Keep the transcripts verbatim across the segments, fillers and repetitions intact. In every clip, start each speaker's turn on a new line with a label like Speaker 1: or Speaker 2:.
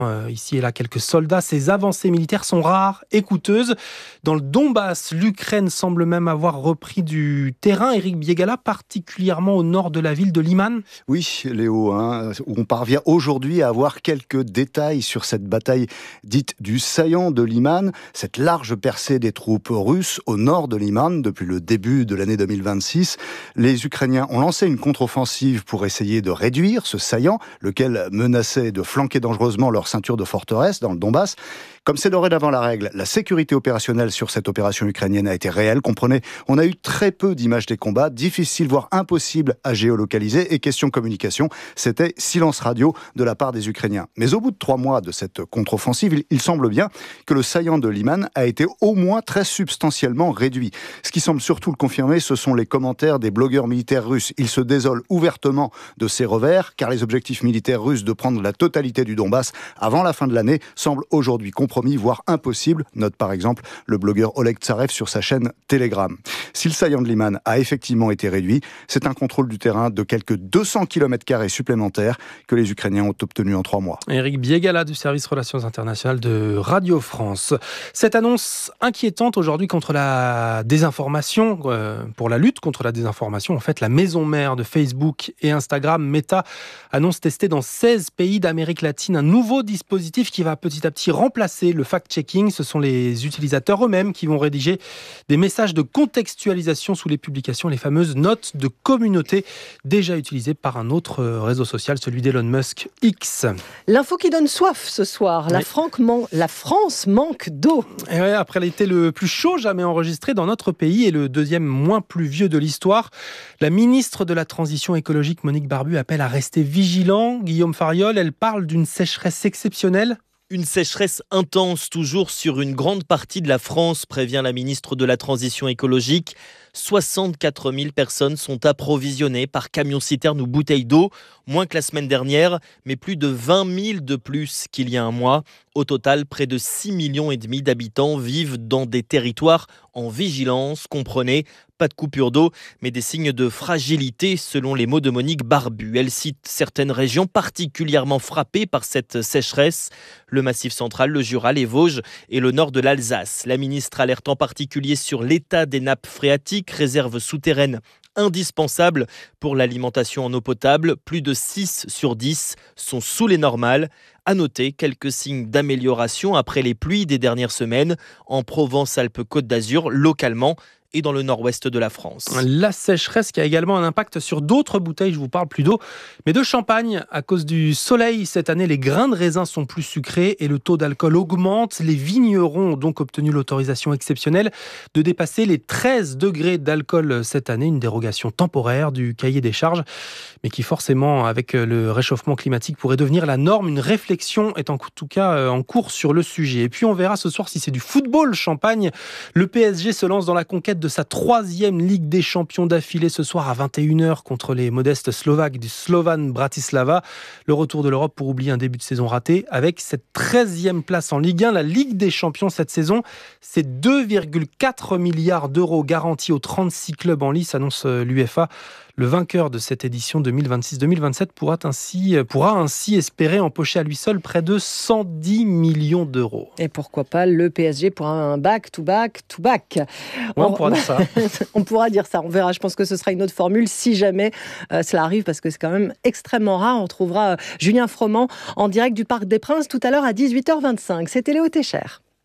Speaker 1: Euh, ici et là, quelques soldats. Ces avancées militaires sont rares et coûteuses. Dans le Donbass, l'Ukraine semble même avoir repris du terrain. Éric Biégala, particulièrement au nord de la ville de Liman.
Speaker 2: Oui, Léo, hein, on parvient aujourd'hui à avoir quelques détails sur cette bataille dite du saillant de Liman, cette large percée des troupes russes au nord de Liman depuis le début de l'année deux mille vingt-six. Les Ukrainiens ont lancé une contre-offensive pour essayer de réduire ce saillant, lequel menaçait de flanquer dangereusement leur ceinture de forteresse dans le Donbass. Comme c'est dorénavant la règle, la sécurité opérationnelle sur cette opération ukrainienne a été réelle. Comprenez, on a eu très peu d'images des combats, difficile voire impossible à géolocaliser, et question communication, c'était silence radio de la part des Ukrainiens. Mais au bout de trois mois de cette contre-offensive, il, il semble bien que le saillant de Liman a été au moins très substantiellement réduit. Ce qui semble surtout le confirmer, ce sont les commentaires des blogueurs militaires russes. Ils se désolent ouvertement de ces revers, car les objectifs militaires russes de prendre la totalité du Donbass avant la fin de l'année semblent aujourd'hui compromis, voire impossible, note par exemple le blogueur Oleg Tsarev sur sa chaîne Telegram. Si le saillant de Liman a effectivement été réduit, c'est un contrôle du terrain de quelques deux cents kilomètres carrés supplémentaires que les Ukrainiens ont obtenu en trois mois.
Speaker 1: Éric Biégala du service Relations internationales de Radio France. Cette annonce inquiétante aujourd'hui contre la désinformation, euh, pour la lutte contre la désinformation, en fait, la maison mère de Facebook et Instagram, Meta, annonce tester dans seize pays d'Amérique latine un nouveau dispositif qui va petit à petit remplacer le fact-checking. Ce sont les utilisateurs eux-mêmes qui vont rédiger des messages de contextualisation sous les publications, les fameuses notes de communauté déjà utilisées par un autre réseau social, celui d'Elon Musk, X.
Speaker 3: L'info qui donne soif ce soir. La, oui. man- la France manque d'eau.
Speaker 1: Et ouais, après l'été le plus chaud jamais enregistré dans notre pays et le deuxième moins pluvieux de l'histoire, la ministre de la Transition écologique, Monique Barbu, appelle à rester vigilant. Guillaume Fariol, elle parle d'une sécheresse exceptionnelle.
Speaker 4: Une sécheresse intense toujours sur une grande partie de la France, prévient la ministre de la Transition écologique. soixante-quatre mille personnes sont approvisionnées par camion-citerne ou bouteilles d'eau, moins que la semaine dernière, mais plus de vingt mille de plus qu'il y a un mois. Au total, près de six millions et demi d'habitants vivent dans des territoires en vigilance, comprenez, pas de coupure d'eau, mais des signes de fragilité selon les mots de Monique Barbu. Elle cite certaines régions particulièrement frappées par cette sécheresse, le Massif central, le Jura, les Vosges et le nord de l'Alsace. La ministre alerte en particulier sur l'état des nappes phréatiques, réserves souterraines indispensables pour l'alimentation en eau potable. Plus de six sur dix sont sous les normales. À noter quelques signes d'amélioration après les pluies des dernières semaines en Provence-Alpes-Côte d'Azur, localement, et dans le nord-ouest de la France.
Speaker 1: La sécheresse qui a également un impact sur d'autres bouteilles, je vous parle plus d'eau, mais de champagne. À cause du soleil, cette année, les grains de raisin sont plus sucrés et le taux d'alcool augmente. Les vignerons ont donc obtenu l'autorisation exceptionnelle de dépasser les treize degrés d'alcool cette année, une dérogation temporaire du cahier des charges, mais qui forcément, avec le réchauffement climatique, pourrait devenir la norme. Une réflexion est en tout cas en cours sur le sujet. Et puis on verra ce soir si c'est du football champagne. Le P S G se lance dans la conquête de sa troisième Ligue des Champions d'affilée ce soir à vingt et une heures contre les modestes Slovaques du Slovan Bratislava. Le retour de l'Europe pour oublier un début de saison raté. Avec cette treizième place en Ligue un, la Ligue des Champions cette saison, c'est deux virgule quatre milliards d'euros garantis aux trente-six clubs en lice, annonce l'UEFA. Le vainqueur de cette édition deux mille vingt-six deux mille vingt-sept pourra ainsi, pourra ainsi espérer empocher à lui seul près de cent dix millions d'euros.
Speaker 3: Et pourquoi pas le P S G pour un back-to-back, to-back.
Speaker 1: Ouais, on, on pourra dire ça.
Speaker 3: On pourra dire ça, on verra. Je pense que ce sera une autre formule si jamais euh, cela arrive, parce que c'est quand même extrêmement rare. On retrouvera euh, Julien Froment en direct du Parc des Princes tout à l'heure à dix-huit heures vingt-cinq. C'était Léo Técher.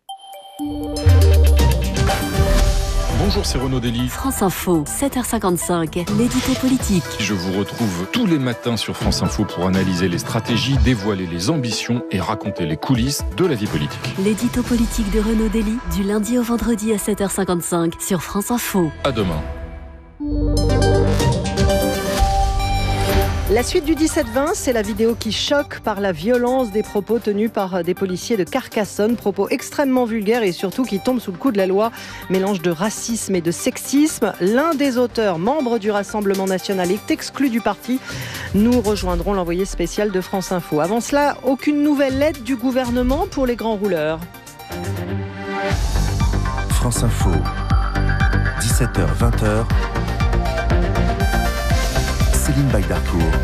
Speaker 5: Bonjour, c'est Renaud Dely.
Speaker 6: France Info, sept heures cinquante-cinq, l'édito politique.
Speaker 5: Je vous retrouve tous les matins sur France Info pour analyser les stratégies, dévoiler les ambitions et raconter les coulisses de la vie politique.
Speaker 6: L'édito politique de Renaud Dely, du lundi au vendredi à sept heures cinquante-cinq sur France Info.
Speaker 5: À demain.
Speaker 3: La suite du dix-sept vingt, c'est la vidéo qui choque par la violence des propos tenus par des policiers de Carcassonne. Propos extrêmement vulgaires et surtout qui tombent sous le coup de la loi. Mélange de racisme et de sexisme. L'un des auteurs, membre du Rassemblement national, est exclu du parti. Nous rejoindrons l'envoyé spécial de France Info. Avant cela, aucune nouvelle aide du gouvernement pour les grands rouleurs.
Speaker 7: France Info, dix-sept heures vingt. Céline Bagdarcourt.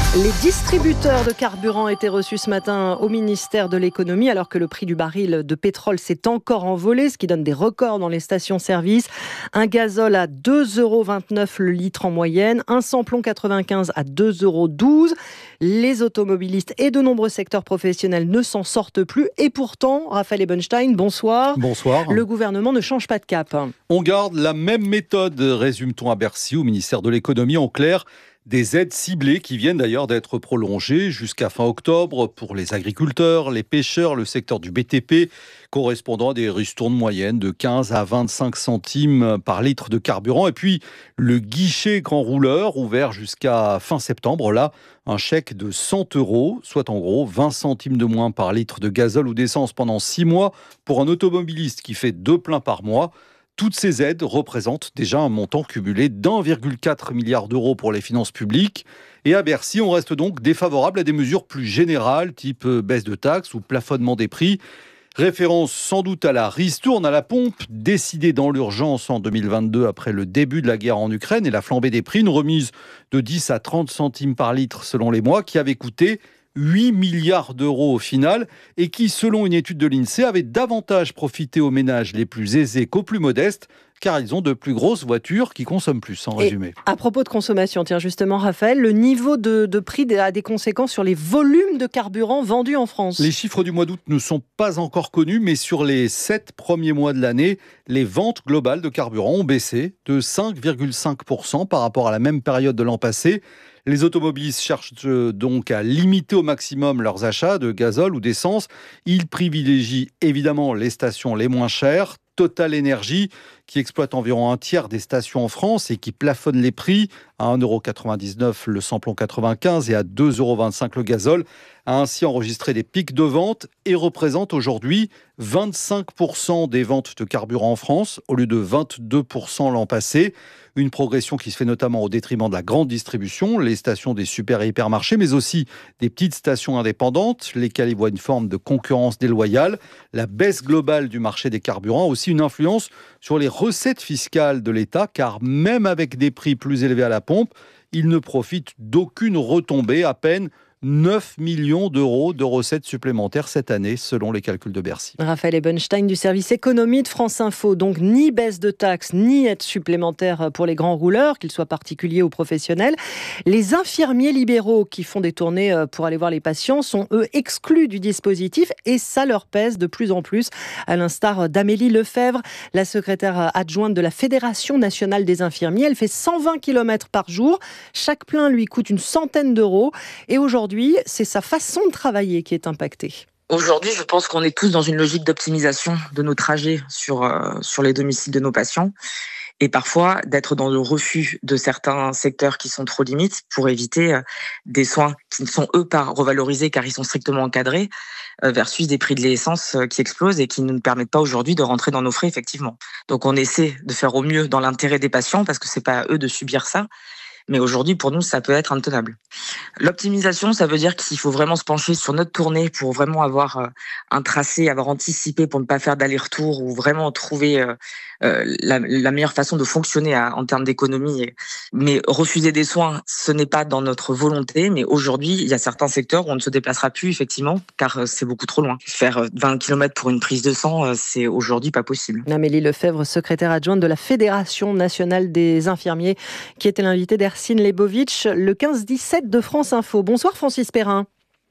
Speaker 3: Les distributeurs de carburant étaient reçus ce matin au ministère de l'économie alors que le prix du baril de pétrole s'est encore envolé, ce qui donne des records dans les stations-service. Un gazole à deux euros vingt-neuf le litre en moyenne, un samplon quatre-vingt-quinze à deux euros douze. Les automobilistes et de nombreux secteurs professionnels ne s'en sortent plus. Et pourtant, Raphaël Ebenstein, bonsoir.
Speaker 7: Bonsoir.
Speaker 3: Le gouvernement ne change pas de cap.
Speaker 7: On garde la même méthode, résume-t-on à Bercy, au ministère de l'économie. En clair, des aides ciblées qui viennent d'ailleurs d'être prolongées jusqu'à fin octobre pour les agriculteurs, les pêcheurs, le secteur du B T P, correspondant à des ristournes moyennes de quinze à vingt-cinq centimes par litre de carburant. Et puis le guichet grand rouleur, ouvert jusqu'à fin septembre, là, un chèque de cent euros, soit en gros vingt centimes de moins par litre de gazole ou d'essence pendant six mois pour un automobiliste qui fait deux pleins par mois. Toutes ces aides représentent déjà un montant cumulé d'un virgule quatre milliard d'euros pour les finances publiques. Et à Bercy, on reste donc défavorable à des mesures plus générales, type baisse de taxes ou plafonnement des prix. Référence sans doute à la ristourne à la pompe, décidée dans l'urgence en deux mille vingt-deux après le début de la guerre en Ukraine et la flambée des prix. Une remise de dix à trente centimes par litre selon les mois qui avait coûté huit milliards d'euros au final et qui, selon une étude de l'INSEE, avait davantage profité aux ménages les plus aisés qu'aux plus modestes, car ils ont de plus grosses voitures qui consomment plus, en résumé.
Speaker 3: Et à propos de consommation, tiens justement Raphaël, le niveau de, de prix a des conséquences sur les volumes de carburant vendus en France.
Speaker 7: Les chiffres du mois d'août ne sont pas encore connus, mais sur les sept premiers mois de l'année, les ventes globales de carburant ont baissé de cinq virgule cinq pour cent par rapport à la même période de l'an passé. Les automobilistes cherchent donc à limiter au maximum leurs achats de gazole ou d'essence. Ils privilégient évidemment les stations les moins chères. Total Énergie, qui exploite environ un tiers des stations en France et qui plafonne les prix à un euro quatre-vingt-dix-neuf le samplon quatre-vingt-quinze et à deux euros vingt-cinq le gazole, a ainsi enregistré des pics de vente et représente aujourd'hui vingt-cinq pour cent des ventes de carburant en France au lieu de vingt-deux pour cent l'an passé. Une progression qui se fait notamment au détriment de la grande distribution, les stations des super et hypermarchés, mais aussi des petites stations indépendantes, lesquelles y voient une forme de concurrence déloyale. La baisse globale du marché des carburants a aussi une influence sur les recettes fiscales de l'État, car même avec des prix plus élevés à la pompe, il ne profite d'aucune retombée, à peine neuf millions d'euros de recettes supplémentaires cette année, selon les calculs de Bercy.
Speaker 3: Raphaël Ebenstein du service économie de France Info. Donc ni baisse de taxes, ni aide supplémentaire pour les grands rouleurs, qu'ils soient particuliers ou professionnels. Les infirmiers libéraux qui font des tournées pour aller voir les patients sont eux exclus du dispositif et ça leur pèse de plus en plus, à l'instar d'Amélie Lefebvre, la secrétaire adjointe de la Fédération nationale des infirmiers. Elle fait cent vingt kilomètres par jour. Chaque plein lui coûte une centaine d'euros et aujourd'hui, c'est sa façon de travailler qui est impactée.
Speaker 8: Aujourd'hui, je pense qu'on est tous dans une logique d'optimisation de nos trajets sur, euh, sur les domiciles de nos patients et parfois d'être dans le refus de certains secteurs qui sont trop limites pour éviter euh, des soins qui ne sont eux pas revalorisés car ils sont strictement encadrés euh, versus des prix de l'essence euh, qui explosent et qui ne nous permettent pas aujourd'hui de rentrer dans nos frais effectivement. Donc on essaie de faire au mieux dans l'intérêt des patients parce que c'est pas à eux de subir ça. Mais aujourd'hui, pour nous, ça peut être intenable. L'optimisation, ça veut dire qu'il faut vraiment se pencher sur notre tournée pour vraiment avoir un tracé, avoir anticipé pour ne pas faire d'aller-retour ou vraiment trouver euh, la, la meilleure façon de fonctionner à, en termes d'économie. Mais refuser des soins, ce n'est pas dans notre volonté. Mais aujourd'hui, il y a certains secteurs où on ne se déplacera plus, effectivement, car c'est beaucoup trop loin. Faire vingt kilomètres pour une prise de sang, c'est aujourd'hui pas possible.
Speaker 3: Amélie Lefebvre, secrétaire adjointe de la Fédération nationale des infirmiers, qui était l'invitée d'Ercine Lebovitch, le quinze dix-sept de France Info. Bonsoir Francis Perrin.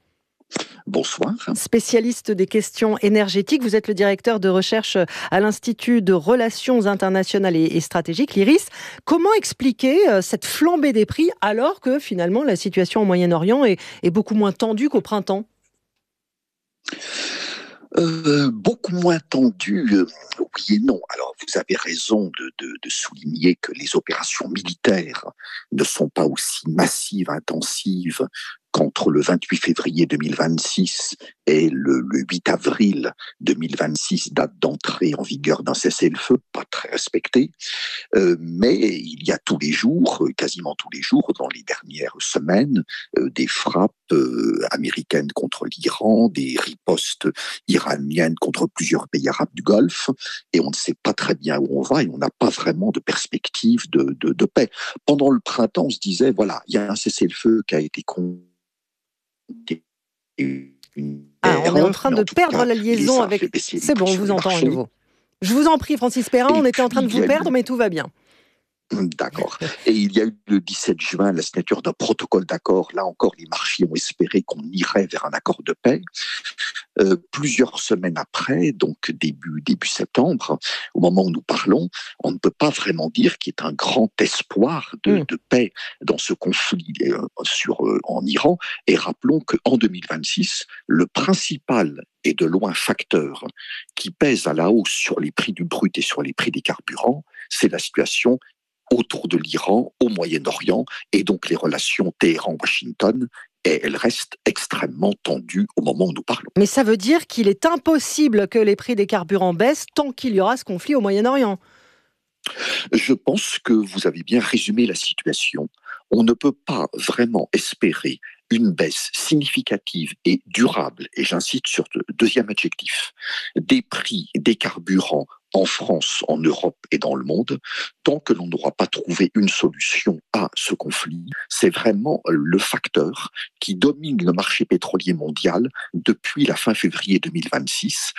Speaker 9: Bonsoir.
Speaker 3: Spécialiste des questions énergétiques, vous êtes le directeur de recherche à l'Institut de Relations internationales et stratégiques, l'I R I S. Comment expliquer cette flambée des prix alors que finalement la situation au Moyen-Orient est, est beaucoup moins tendue qu'au printemps ?
Speaker 9: Euh, beaucoup moins tendu, euh, oui et non. Alors, vous avez raison de, de, de souligner que les opérations militaires ne sont pas aussi massives, intensives qu'entre le vingt-huit février deux mille vingt-six et le, le huit avril deux mille vingt-six, date d'entrée en vigueur d'un cessez-le-feu, pas très respecté, euh, mais il y a tous les jours, quasiment tous les jours, dans les dernières semaines, euh, des frappes euh, américaines contre l'Iran, des ripostes iraniennes contre plusieurs pays arabes du Golfe, et on ne sait pas très bien où on va, et on n'a pas vraiment de perspective de, de, de paix. Pendant le printemps, on se disait, voilà, il y a un cessez-le-feu qui a été con...
Speaker 3: Ah, on est en train de perdre cas, la liaison avec... C'est bon, on vous entend à nouveau. Je vous en prie, Francis Perrin, on était en train de vous perdre, mais tout va bien.
Speaker 9: D'accord. Et il y a eu le dix-sept juin la signature d'un protocole d'accord. Là encore, les marchés ont espéré qu'on irait vers un accord de paix. Euh, plusieurs semaines après, donc début, début septembre, au moment où nous parlons, on ne peut pas vraiment dire qu'il y ait un grand espoir de, mmh. de paix dans ce conflit euh, sur, euh, en Iran. Et rappelons qu'en deux mille vingt-six, le principal et de loin facteur qui pèse à la hausse sur les prix du brut et sur les prix des carburants, c'est la situation autour de l'Iran, au Moyen-Orient, et donc les relations Téhéran-Washington, et elles restent extrêmement tendues au moment où nous parlons.
Speaker 3: Mais ça veut dire qu'il est impossible que les prix des carburants baissent tant qu'il y aura ce conflit au Moyen-Orient.
Speaker 9: Je pense que vous avez bien résumé la situation. On ne peut pas vraiment espérer une baisse significative et durable, et j'insiste sur le deuxième adjectif, des prix des carburants en France, en Europe et dans le monde, tant que l'on n'aura pas trouvé une solution à ce conflit. C'est vraiment le facteur qui domine le marché pétrolier mondial depuis la fin février deux mille vingt-six.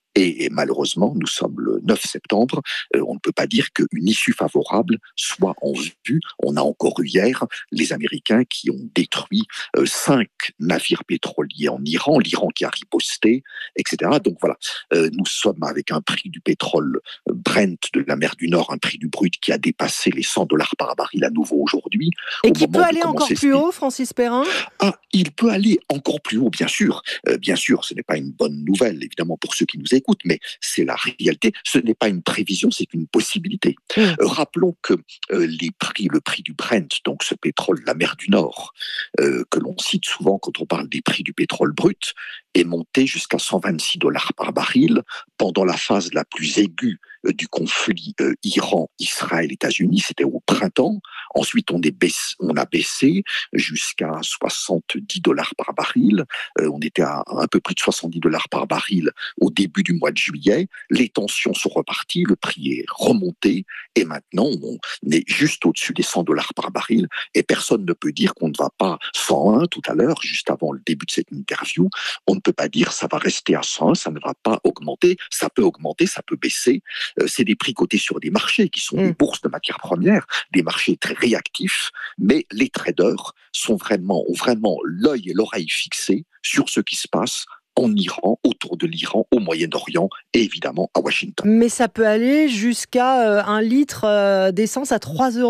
Speaker 9: Et malheureusement, nous sommes le neuf septembre, euh, on ne peut pas dire qu'une issue favorable soit en vue. On a encore eu hier les Américains qui ont détruit euh, cinq navires pétroliers en Iran, l'Iran qui a riposté, et cetera. Donc voilà, euh, nous sommes avec un prix du pétrole Brent de la mer du Nord, un prix du brut qui a dépassé les cent dollars par baril à nouveau aujourd'hui.
Speaker 3: Et qui peut aller encore plus haut, Francis Perrin ?
Speaker 9: Ah, il peut aller encore plus haut, bien sûr. Euh, bien sûr, ce n'est pas une bonne nouvelle, évidemment, pour ceux qui nous écoutent. Mais c'est la réalité. Ce n'est pas une prévision, c'est une possibilité. Mmh. Euh, rappelons que euh, les prix, le prix du Brent, donc ce pétrole de la mer du Nord, euh, que l'on cite souvent quand on parle des prix du pétrole brut, est monté jusqu'à cent vingt-six dollars par baril pendant la phase la plus aiguë euh, du conflit euh, Iran-Israël-États-Unis. C'était au printemps. Ensuite, on, est baissé, on a baissé jusqu'à soixante-dix dollars par baril. Euh, on était à un peu plus de soixante-dix dollars par baril au début du mois de juillet. Les tensions sont reparties, le prix est remonté et maintenant on est juste au-dessus des cent dollars par baril et personne ne peut dire qu'on ne va pas cent un tout à l'heure, juste avant le début de cette interview. On ne peut pas dire ça va rester à cent un, ça ne va pas augmenter. Ça peut augmenter, ça peut baisser. Euh, c'est des prix cotés sur des marchés qui sont mmh. des bourses de matières premières, des marchés très réactifs, mais les traders sont vraiment, ont vraiment l'œil et l'oreille fixés sur ce qui se passe en Iran, autour de l'Iran, au Moyen-Orient et évidemment à Washington.
Speaker 3: Mais ça peut aller jusqu'à euh, un litre euh, d'essence à trois euros ?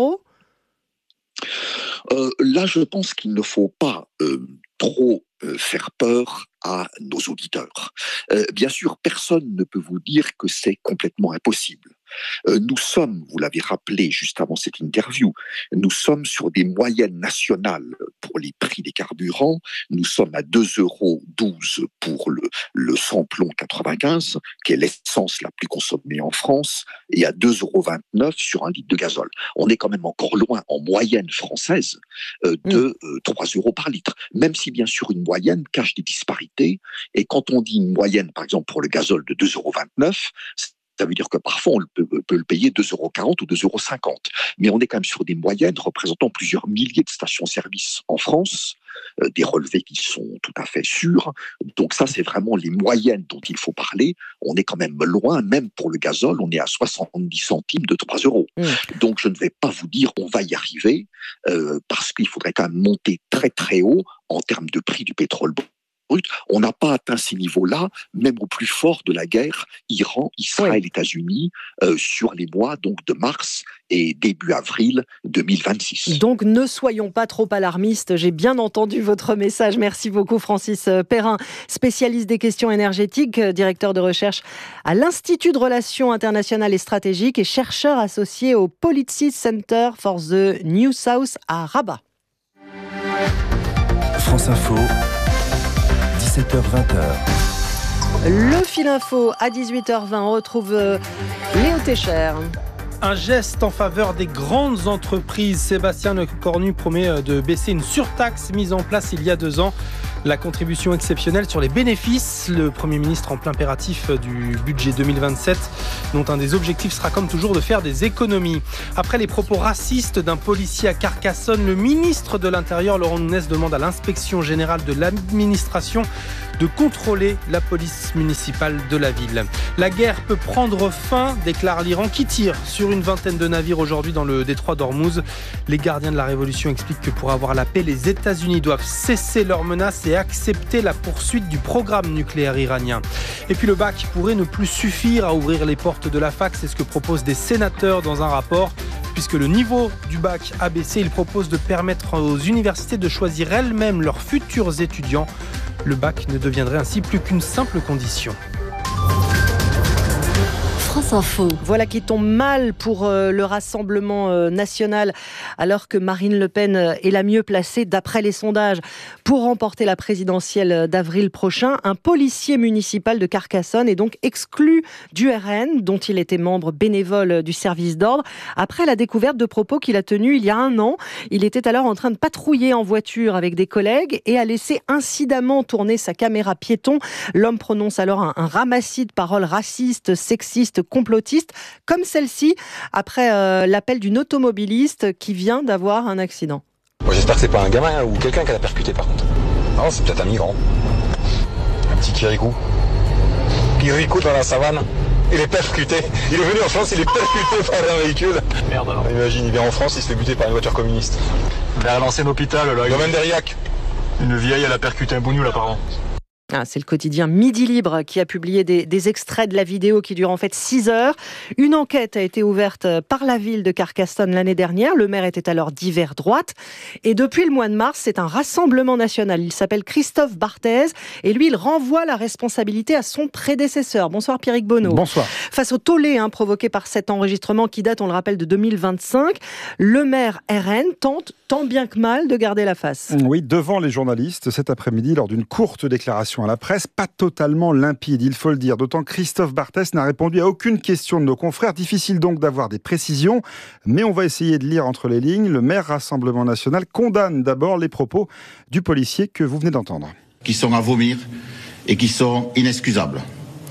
Speaker 9: euh, Là, je pense qu'il ne faut pas euh, trop euh, faire peur à nos auditeurs. Euh, bien sûr, personne ne peut vous dire que c'est complètement impossible. Euh, nous sommes, vous l'avez rappelé juste avant cette interview, nous sommes sur des moyennes nationales pour les prix des carburants. Nous sommes à deux euros douze pour le, le samplon quatre-vingt-quinze, qui est l'essence la plus consommée en France, et à deux euros vingt-neuf sur un litre de gazole. On est quand même encore loin, en moyenne française, euh, de euh, trois euros par litre. Même si, bien sûr, une moyenne cache des disparités. Et quand on dit une moyenne, par exemple, pour le gazole de deux euros vingt-neuf, ça veut dire que parfois on peut, peut le payer deux euros quarante ou deux euros cinquante. Mais on est quand même sur des moyennes représentant plusieurs milliers de stations-service en France, euh, des relevés qui sont tout à fait sûrs. Donc ça, c'est vraiment les moyennes dont il faut parler. On est quand même loin, même pour le gazole, on est à soixante-dix centimes de trois euros. Mmh. Donc je ne vais pas vous dire on va y arriver, euh, parce qu'il faudrait quand même monter très très haut en termes de prix du pétrole brut. On n'a pas atteint ces niveaux-là, même au plus fort de la guerre Iran, Israël, oui. États-Unis, euh, sur les mois donc de mars et début avril deux mille vingt-six.
Speaker 3: Donc ne soyons pas trop alarmistes. J'ai bien entendu votre message. Merci beaucoup, Francis Perrin, spécialiste des questions énergétiques, directeur de recherche à l'Institut de Relations internationales et stratégiques et chercheur associé au Policy Center for the New South à Rabat.
Speaker 10: France Info, dix-sept heures vingt.
Speaker 3: Le fil info à dix-huit heures vingt, on retrouve euh, Léo Técher.
Speaker 1: Un geste en faveur des grandes entreprises. Sébastien Lecornu promet de baisser une surtaxe mise en place il y a deux ans. La contribution exceptionnelle sur les bénéfices. Le Premier ministre en plein impératif du budget deux mille vingt-sept, dont un des objectifs sera comme toujours de faire des économies. Après les propos racistes d'un policier à Carcassonne, le ministre de l'Intérieur, Laurent Nunez, demande à l'inspection générale de l'administration de contrôler la police municipale de la ville. La guerre peut prendre fin, déclare l'Iran, qui tire sur une vingtaine de navires aujourd'hui dans le détroit d'Ormuz. Les gardiens de la révolution expliquent que pour avoir la paix, les États-Unis doivent cesser leurs menaces et accepter la poursuite du programme nucléaire iranien. Et puis le bac pourrait ne plus suffire à ouvrir les portes de la fac, c'est ce que proposent des sénateurs dans un rapport. Puisque le niveau du bac a baissé, il propose de permettre aux universités de choisir elles-mêmes leurs futurs étudiants. Le bac ne deviendrait ainsi plus qu'une simple condition.
Speaker 6: France Info.
Speaker 3: Voilà qui tombe mal pour euh, le Rassemblement euh, national, alors que Marine Le Pen euh, est la mieux placée d'après les sondages pour remporter la présidentielle d'avril prochain. Un policier municipal de Carcassonne est donc exclu du R N, dont il était membre bénévole du service d'ordre, après la découverte de propos qu'il a tenus il y a un an. Il était alors en train de patrouiller en voiture avec des collègues et a laissé incidemment tourner sa caméra piéton. L'homme prononce alors un, un ramassis de paroles racistes, sexistes, complotistes, comme celle-ci, après euh, l'appel d'une automobiliste qui vient d'avoir un accident.
Speaker 11: Moi, j'espère que c'est pas un gamin ou quelqu'un qui l'a percuté par contre. Non, c'est peut-être un migrant. Un petit Kirikou. Kirikou dans la savane. Il est percuté. Il est venu en France, il est percuté par un véhicule. Merde alors. Imagine, il vient en France, il se fait buter par une voiture communiste. Vers l'ancien hôpital, là. Domaine d'Eriac. Une vieille, elle a percuté un bougnoul apparemment.
Speaker 3: Ah, c'est le quotidien Midi Libre qui a publié des, des extraits de la vidéo qui dure en fait six heures. Une enquête a été ouverte par la ville de Carcassonne l'année dernière. Le maire était alors d'hiver droite. Et depuis le mois de mars, c'est un rassemblement national. Il s'appelle Christophe Barthez. Et lui, il renvoie la responsabilité à son prédécesseur. Bonsoir Pierrick Bonneau.
Speaker 12: Bonsoir.
Speaker 3: Face au tollé hein, provoqué par cet enregistrement qui date, on le rappelle, de deux mille vingt-cinq, le maire R N tente tant bien que mal de garder la face.
Speaker 12: Oui, devant les journalistes cet après-midi, lors d'une courte déclaration à la presse, pas totalement limpide, il faut le dire. D'autant que Christophe Barthez n'a répondu à aucune question de nos confrères. Difficile donc d'avoir des précisions, mais on va essayer de lire entre les lignes. Le maire Rassemblement National condamne d'abord les propos du policier que vous venez d'entendre.
Speaker 13: Qui sont à vomir et qui sont inexcusables.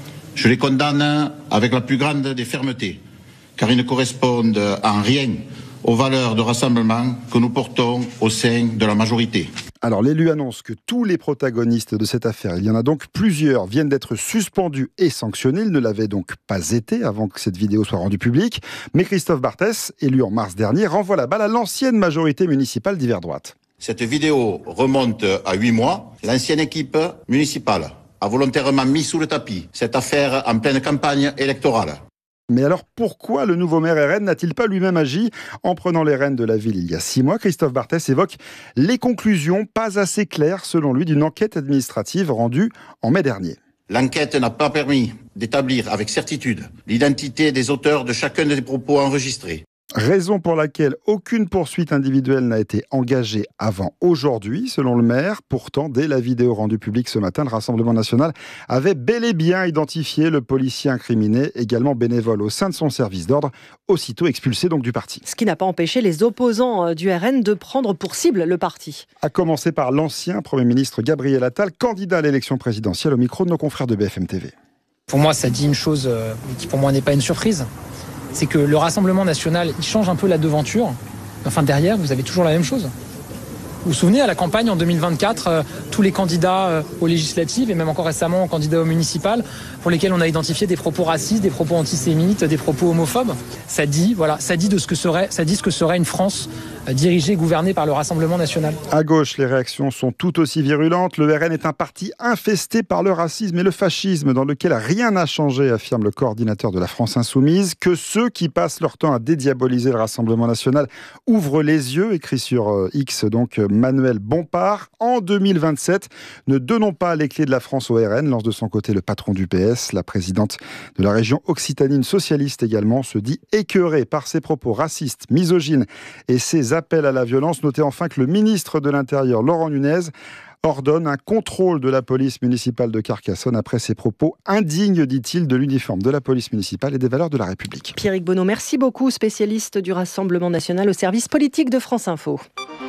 Speaker 13: Je les condamne avec la plus grande des fermetés, car ils ne correspondent en rien aux valeurs de rassemblement que nous portons au sein de la majorité.
Speaker 12: Alors l'élu annonce que tous les protagonistes de cette affaire, il y en a donc plusieurs, viennent d'être suspendus et sanctionnés. Ils ne l'avaient donc pas été avant que cette vidéo soit rendue publique. Mais Christophe Barthez, élu en mars dernier, renvoie la balle à l'ancienne majorité municipale d'hiver droite.
Speaker 13: Cette vidéo remonte à huit mois. L'ancienne équipe municipale a volontairement mis sous le tapis cette affaire en pleine campagne électorale.
Speaker 12: Mais alors pourquoi le nouveau maire R N n'a-t-il pas lui-même agi en prenant les rênes de la ville il y a six mois? Christophe Barthez évoque les conclusions pas assez claires selon lui d'une enquête administrative rendue en mai dernier.
Speaker 13: L'enquête n'a pas permis d'établir avec certitude l'identité des auteurs de chacun des propos enregistrés.
Speaker 12: Raison pour laquelle aucune poursuite individuelle n'a été engagée avant aujourd'hui, selon le maire. Pourtant, dès la vidéo rendue publique ce matin, le Rassemblement national avait bel et bien identifié le policier incriminé, également bénévole au sein de son service d'ordre, aussitôt expulsé donc du parti.
Speaker 3: Ce qui n'a pas empêché les opposants du R N de prendre pour cible le parti.
Speaker 12: À commencer par l'ancien Premier ministre Gabriel Attal, candidat à l'élection présidentielle au micro de nos confrères de B F M T V.
Speaker 14: Pour moi, ça dit une chose qui pour moi n'est pas une surprise. C'est que le Rassemblement national, il change un peu la devanture. Enfin, derrière, vous avez toujours la même chose. Vous vous souvenez, à la campagne en deux mille vingt-quatre, euh, tous les candidats euh, aux législatives et même encore récemment aux candidats aux municipales, pour lesquels on a identifié des propos racistes, des propos antisémites, des propos homophobes. Ça dit, voilà, ça dit de ce que serait, ça dit ce que serait une France euh, dirigée, gouvernée par le Rassemblement national.
Speaker 12: À gauche, les réactions sont tout aussi virulentes. Le R N est un parti infesté par le racisme et le fascisme, dans lequel rien n'a changé, affirme le coordinateur de la France Insoumise. Que ceux qui passent leur temps à dédiaboliser le Rassemblement national ouvrent les yeux, écrit sur euh, X donc Manuel Bompard. En deux mille vingt-sept, ne donnons pas les clés de la France au R N, lance de son côté le patron du P S. La présidente de la région Occitanie, socialiste également, se dit écœurée par ses propos racistes, misogynes et ses appels à la violence. Notez enfin que le ministre de l'Intérieur, Laurent Nunez, ordonne un contrôle de la police municipale de Carcassonne après ses propos indignes, dit-il, de l'uniforme de la police municipale et des valeurs de la République.
Speaker 3: Pierrick Bonneau, merci beaucoup, spécialiste du Rassemblement national au service politique de France Info.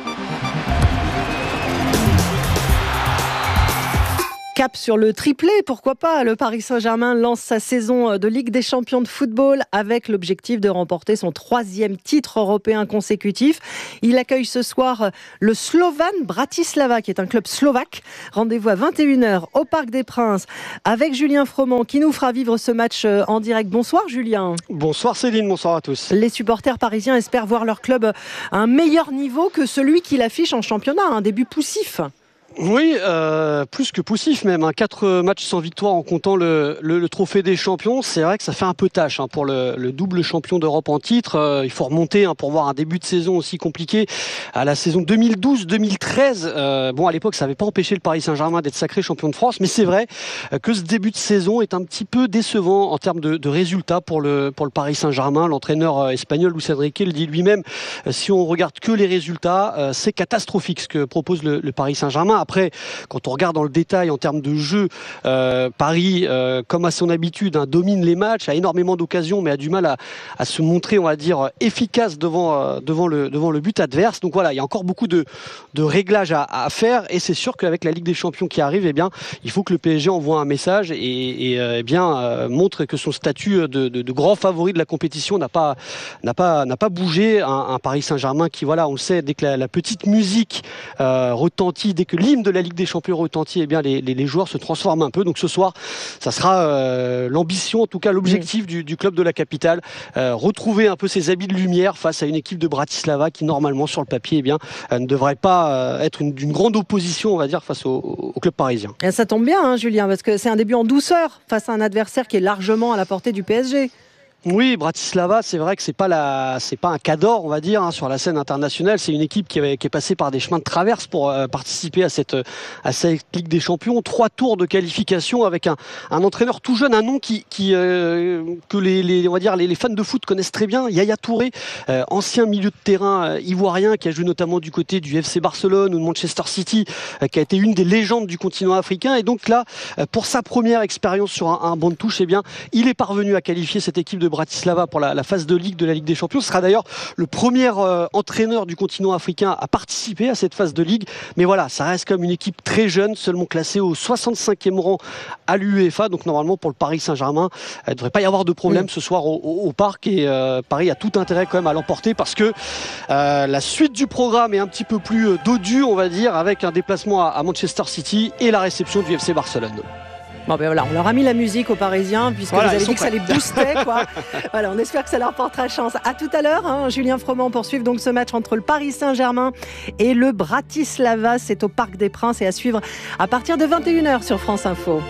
Speaker 3: Cap sur le triplé, pourquoi pas. Le Paris Saint-Germain lance sa saison de Ligue des champions de football avec l'objectif de remporter son troisième titre européen consécutif. Il accueille ce soir le Slovan Bratislava, qui est un club slovaque. Rendez-vous à vingt et une heures au Parc des Princes avec Julien Froment qui nous fera vivre ce match en direct. Bonsoir Julien.
Speaker 15: Bonsoir Céline, bonsoir à tous.
Speaker 3: Les supporters parisiens espèrent voir leur club à un meilleur niveau que celui qu'il affiche en championnat, un début poussif.
Speaker 15: Oui, euh, plus que poussif même. Hein. Quatre matchs sans victoire en comptant le, le, le trophée des champions. C'est vrai que ça fait un peu tâche hein, pour le, le double champion d'Europe en titre. Euh, il faut remonter hein, pour voir un début de saison aussi compliqué à la saison deux mille douze deux mille treize. Euh, bon, à l'époque, ça n'avait pas empêché le Paris Saint-Germain d'être sacré champion de France. Mais c'est vrai que ce début de saison est un petit peu décevant en termes de, de résultats pour le, pour le Paris Saint-Germain. L'entraîneur espagnol Luis Enrique le dit lui-même. Si on regarde que les résultats, euh, c'est catastrophique ce que propose le, le Paris Saint-Germain. Après, quand on regarde dans le détail en termes de jeu, euh, Paris, euh, comme à son habitude, hein, domine les matchs, a énormément d'occasions, mais a du mal à, à se montrer, on va dire, efficace devant, euh, devant, le, devant le but adverse. Donc voilà, il y a encore beaucoup de, de réglages à, à faire, et c'est sûr qu'avec la Ligue des Champions qui arrive, eh bien, il faut que le P S G envoie un message et, et euh, eh bien, euh, montre que son statut de, de, de grand favori de la compétition n'a pas, n'a pas, n'a pas bougé. Un, un Paris Saint-Germain qui, voilà, on le sait, dès que la, la petite musique euh, retentit, dès que l'hymne de la Ligue des Champions retentit, eh bien les, les, les joueurs se transforment un peu. Donc ce soir, ça sera euh, l'ambition, en tout cas l'objectif mmh. du, du club de la capitale, euh, retrouver un peu ses habits de lumière face à une équipe de Bratislava qui normalement sur le papier, eh bien, euh, ne devrait pas euh, être une, d'une grande opposition, on va dire, face au, au club parisien.
Speaker 3: Et ça tombe bien, hein, Julien, parce que c'est un début en douceur face à un adversaire qui est largement à la portée du P S G.
Speaker 15: Oui, Bratislava, c'est vrai que c'est pas la, c'est pas un cadre, on va dire, hein, sur la scène internationale. C'est une équipe qui, avait, qui est passée par des chemins de traverse pour euh, participer à cette, à cette Ligue des Champions. Trois tours de qualification avec un, un entraîneur tout jeune, un nom qui, qui euh, que les, les, on va dire, les, les fans de foot connaissent très bien. Yaya Touré, euh, ancien milieu de terrain euh, ivoirien, qui a joué notamment du côté du F C Barcelone ou de Manchester City, euh, qui a été une des légendes du continent africain. Et donc là, euh, pour sa première expérience sur un, un banc de touche, eh bien, il est parvenu à qualifier cette équipe de Bratislava pour la, la phase de Ligue de la Ligue des Champions. Ce sera d'ailleurs le premier euh, entraîneur du continent africain à participer à cette phase de Ligue. Mais voilà, ça reste comme une équipe très jeune, seulement classée au soixante-cinquième rang à l'UEFA. Donc normalement pour le Paris Saint-Germain, il ne devrait pas y avoir de problème mmh. ce soir au, au, au Parc. Et euh, Paris a tout intérêt quand même à l'emporter parce que euh, la suite du programme est un petit peu plus euh, dodu, on va dire, avec un déplacement à, à Manchester City et la réception du F C Barcelone.
Speaker 3: Bon ben voilà, on leur a mis la musique aux Parisiens puisque voilà, vous avez dit que ça les boostait, quoi. Voilà, on espère que ça leur portera chance. À tout à l'heure, hein, Julien Froment poursuit donc ce match entre le Paris Saint-Germain et le Bratislava. C'est au Parc des Princes et à suivre à partir de vingt et une heures sur France Info.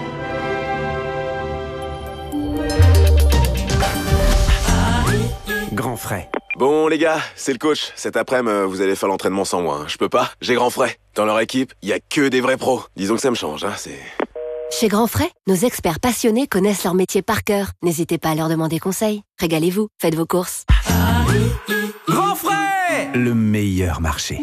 Speaker 16: Grand frais. Bon les gars, c'est le coach. Cet après-midi, vous allez faire l'entraînement sans moi. Hein. Je peux pas, j'ai grand frais. Dans leur équipe, il y a que des vrais pros. Disons que ça me change, hein, c'est...
Speaker 17: Chez Grand Frais, nos experts passionnés connaissent leur métier par cœur. N'hésitez pas à leur demander conseil. Régalez-vous, faites vos courses.
Speaker 10: Grand Frais, le meilleur marché.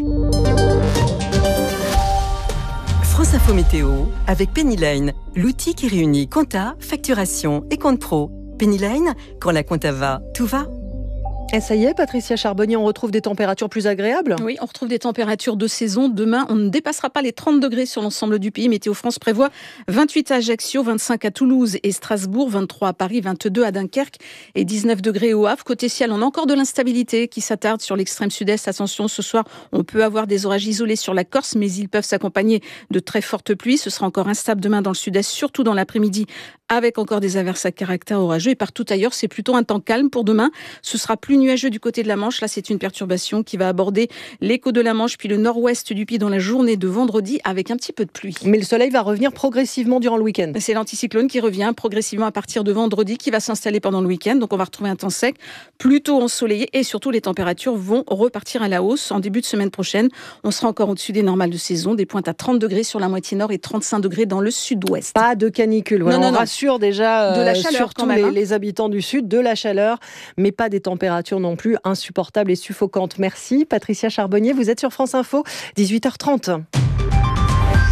Speaker 18: France Info Météo avec Pennyline, l'outil qui réunit compta, facturation et compte pro. Pennyline, quand la compta va, tout va.
Speaker 3: Et ça y est, Patricia Charbonnier, on retrouve des températures plus agréables ?
Speaker 19: Oui, on retrouve des températures de saison. Demain, on ne dépassera pas les trente degrés sur l'ensemble du pays. Météo France prévoit vingt-huit à Ajaccio, vingt-cinq à Toulouse et Strasbourg, vingt-trois à Paris, vingt-deux à Dunkerque et dix-neuf degrés au Havre. Côté ciel, on a encore de l'instabilité qui s'attarde sur l'extrême sud-est. Attention, ce soir, on peut avoir des orages isolés sur la Corse, mais ils peuvent s'accompagner de très fortes pluies. Ce sera encore instable demain dans le sud-est, surtout dans l'après-midi, avec encore des averses à caractère orageux. Et partout ailleurs, c'est plutôt un temps calme pour demain. Ce sera plus nuageux du côté de la Manche. Là, c'est une perturbation qui va aborder les côtes de la Manche, puis le nord-ouest du pays dans la journée de vendredi, avec un petit peu de pluie.
Speaker 3: Mais le soleil va revenir progressivement durant le week-end.
Speaker 19: C'est l'anticyclone qui revient progressivement à partir de vendredi, qui va s'installer pendant le week-end. Donc, on va retrouver un temps sec, plutôt ensoleillé, et surtout, les températures vont repartir à la hausse. En début de semaine prochaine, on sera encore au-dessus des normales de saison, des pointes à trente degrés sur la moitié nord et trente-cinq degrés dans le sud-ouest.
Speaker 3: Pas de canicule. Voilà, non, non, on non. rassure déjà
Speaker 19: de la chaleur,
Speaker 3: surtout
Speaker 19: quand même, hein.
Speaker 3: les, les habitants du sud, de la chaleur, mais pas des températures non plus insupportables et suffocantes. Merci Patricia Charbonnier, vous êtes sur France Info, dix-huit heures trente.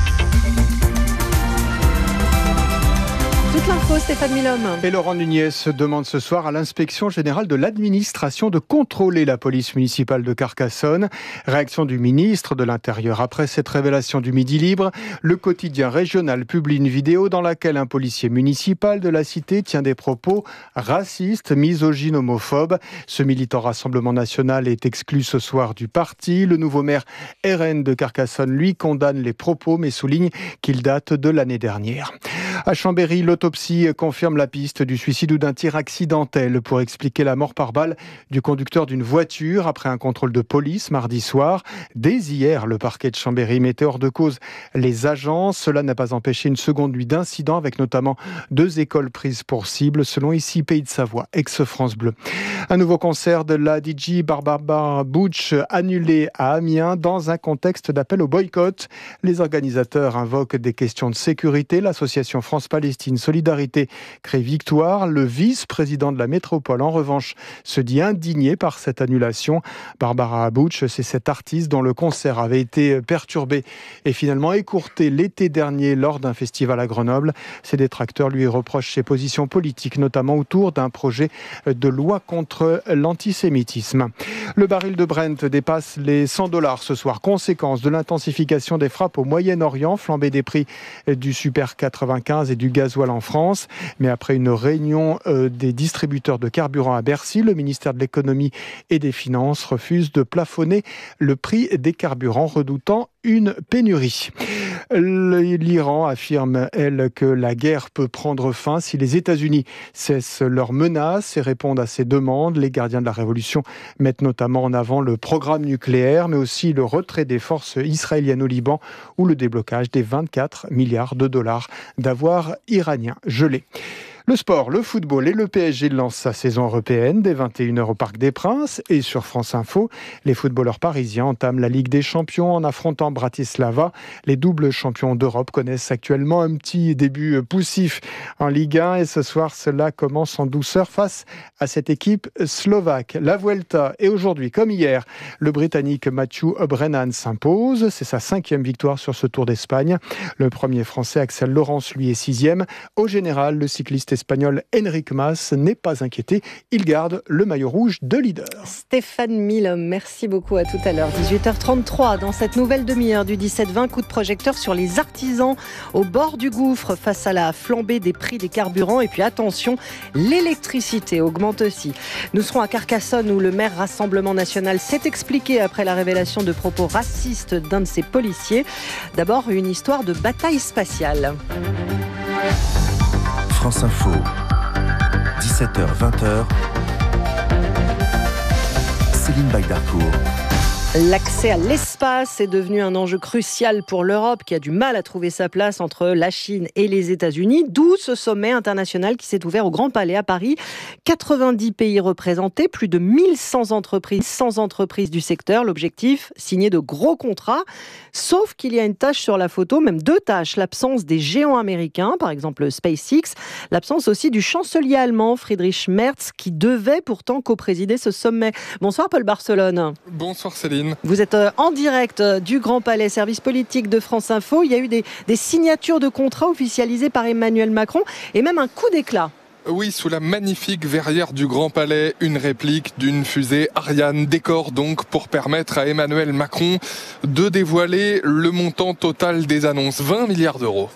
Speaker 3: Toute l'info, Stéphane Milhomme.
Speaker 20: Et Laurent Nunez se demande ce soir à l'inspection générale de l'administration de contrôler la police municipale de Carcassonne. Réaction du ministre de l'Intérieur après cette révélation du Midi Libre. Le quotidien régional publie une vidéo dans laquelle un policier municipal de la cité tient des propos racistes, misogynes, homophobes. Ce militant Rassemblement National est exclu ce soir du parti. Le nouveau maire R N de Carcassonne, lui, condamne les propos mais souligne qu'il date de l'année dernière. À Chambéry, l'autopsie confirme la piste du suicide ou d'un tir accidentel pour expliquer la mort par balle du conducteur d'une voiture après un contrôle de police mardi soir. Dès hier, le parquet de Chambéry mettait hors de cause les agents. Cela n'a pas empêché une seconde nuit d'incidents avec notamment deux écoles prises pour cible, selon ici Pays de Savoie, ex-France Bleu. Un nouveau concert de la D J Barbara Butch annulé à Amiens dans un contexte d'appel au boycott. Les organisateurs invoquent des questions de sécurité. L'association France-Palestine Solidarité crée victoire. Le vice-président de la métropole, en revanche, se dit indigné par cette annulation. Barbara Butch, c'est cette artiste dont le concert avait été perturbé et finalement écourté l'été dernier lors d'un festival à Grenoble. Ses détracteurs lui reprochent ses positions politiques, notamment autour d'un projet de loi contre l'antisémitisme. Le baril de Brent dépasse les cent dollars ce soir, conséquence de l'intensification des frappes au Moyen-Orient, flambée des prix du Super quatre-vingt-quinze et du gasoil en France. Mais après une réunion euh, des distributeurs de carburant à Bercy, le ministère de l'économie et des finances refuse de plafonner le prix des carburants, redoutant une pénurie. L'Iran affirme, elle, que la guerre peut prendre fin si les États-Unis cessent leurs menaces et répondent à ces demandes. Les gardiens de la révolution mettent notamment en avant le programme nucléaire, mais aussi le retrait des forces israéliennes au Liban ou le déblocage des vingt-quatre milliards de dollars d'avoirs iraniens gelés. Le sport, le football et le P S G lancent sa saison européenne dès vingt et une heures au Parc des Princes et sur France Info. Les footballeurs parisiens entament la Ligue des Champions en affrontant Bratislava. Les doubles champions d'Europe connaissent actuellement un petit début poussif en Ligue un et ce soir, cela commence en douceur face à cette équipe slovaque. La Vuelta est aujourd'hui, comme hier, le Britannique Matthew Brennan s'impose. C'est sa cinquième victoire sur ce Tour d'Espagne. Le premier Français, Axel Laurence, lui est sixième. Au général, le cycliste espagnol Enric Mas n'est pas inquiété. Il garde le maillot rouge de leader.
Speaker 3: Stéphane Milhomme, merci beaucoup. À tout à l'heure. dix-huit heures trente-trois, dans cette nouvelle demi-heure du dix-sept vingt, coup de projecteur sur les artisans au bord du gouffre face à la flambée des prix des carburants. Et puis attention, l'électricité augmente aussi. Nous serons à Carcassonne où le maire Rassemblement National s'est expliqué après la révélation de propos racistes d'un de ses policiers. D'abord, une histoire de bataille spatiale.
Speaker 10: France Info, dix-sept heures vingt. Céline Bagdarcourt.
Speaker 3: L'accès à l'espace est devenu un enjeu crucial pour l'Europe qui a du mal à trouver sa place entre la Chine et les États-Unis, d'où ce sommet international qui s'est ouvert au Grand Palais à Paris. quatre-vingt-dix pays représentés, plus de mille cent entreprises, cent entreprises du secteur. L'objectif, signer de gros contrats, sauf qu'il y a une tâche sur la photo, même deux tâches, l'absence des géants américains, par exemple SpaceX, l'absence aussi du chancelier allemand Friedrich Merz qui devait pourtant co-présider ce sommet. Bonsoir Paul Barcelone.
Speaker 21: Bonsoir Céline.
Speaker 3: Vous êtes en direct du Grand Palais, service politique de France Info. Il y a eu des, des signatures de contrats officialisées par Emmanuel Macron et même un coup d'éclat.
Speaker 21: Oui, sous la magnifique verrière du Grand Palais, une réplique d'une fusée Ariane, décor donc pour permettre à Emmanuel Macron de dévoiler le montant total des annonces, vingt milliards d'euros.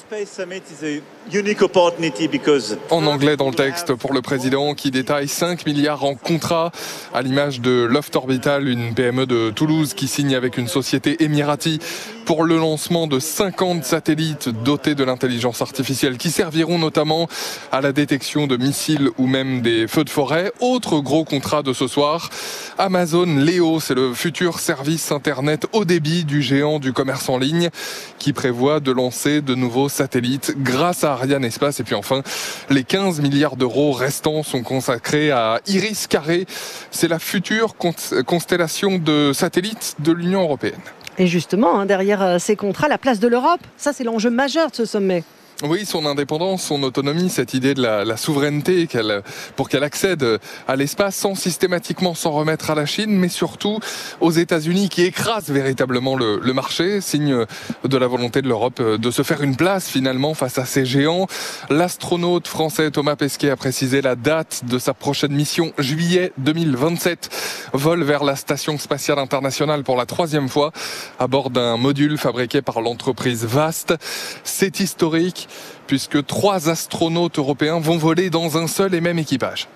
Speaker 21: En anglais dans le texte pour le président qui détaille cinq milliards en contrat à l'image de Loft Orbital, une P M E de Toulouse qui signe avec une société émirati pour le lancement de cinquante satellites dotés de l'intelligence artificielle qui serviront notamment à la détection de missiles ou même des feux de forêt. Autre gros contrat de ce soir, Amazon Léo, c'est le futur service internet haut débit du géant du commerce en ligne qui prévoit de lancer de nouveaux satellites grâce à Ariane Espace. Et puis enfin, les quinze milliards d'euros restants sont consacrés à Iris Carré. C'est la future constellation de satellites de l'Union européenne.
Speaker 3: Et justement, hein, derrière ces contrats, la place de l'Europe, ça c'est l'enjeu majeur de ce sommet.
Speaker 21: Oui, son indépendance, son autonomie, cette idée de la, la souveraineté qu'elle, pour qu'elle accède à l'espace sans systématiquement s'en remettre à la Chine, mais surtout aux États-Unis qui écrasent véritablement le, le marché, signe de la volonté de l'Europe de se faire une place finalement face à ces géants. L'astronaute français Thomas Pesquet a précisé la date de sa prochaine mission, juillet deux mille vingt-sept. Vol vers la Station spatiale internationale pour la troisième fois à bord d'un module fabriqué par l'entreprise Vast. C'est historique, puisque trois astronautes européens vont voler dans un seul et même équipage.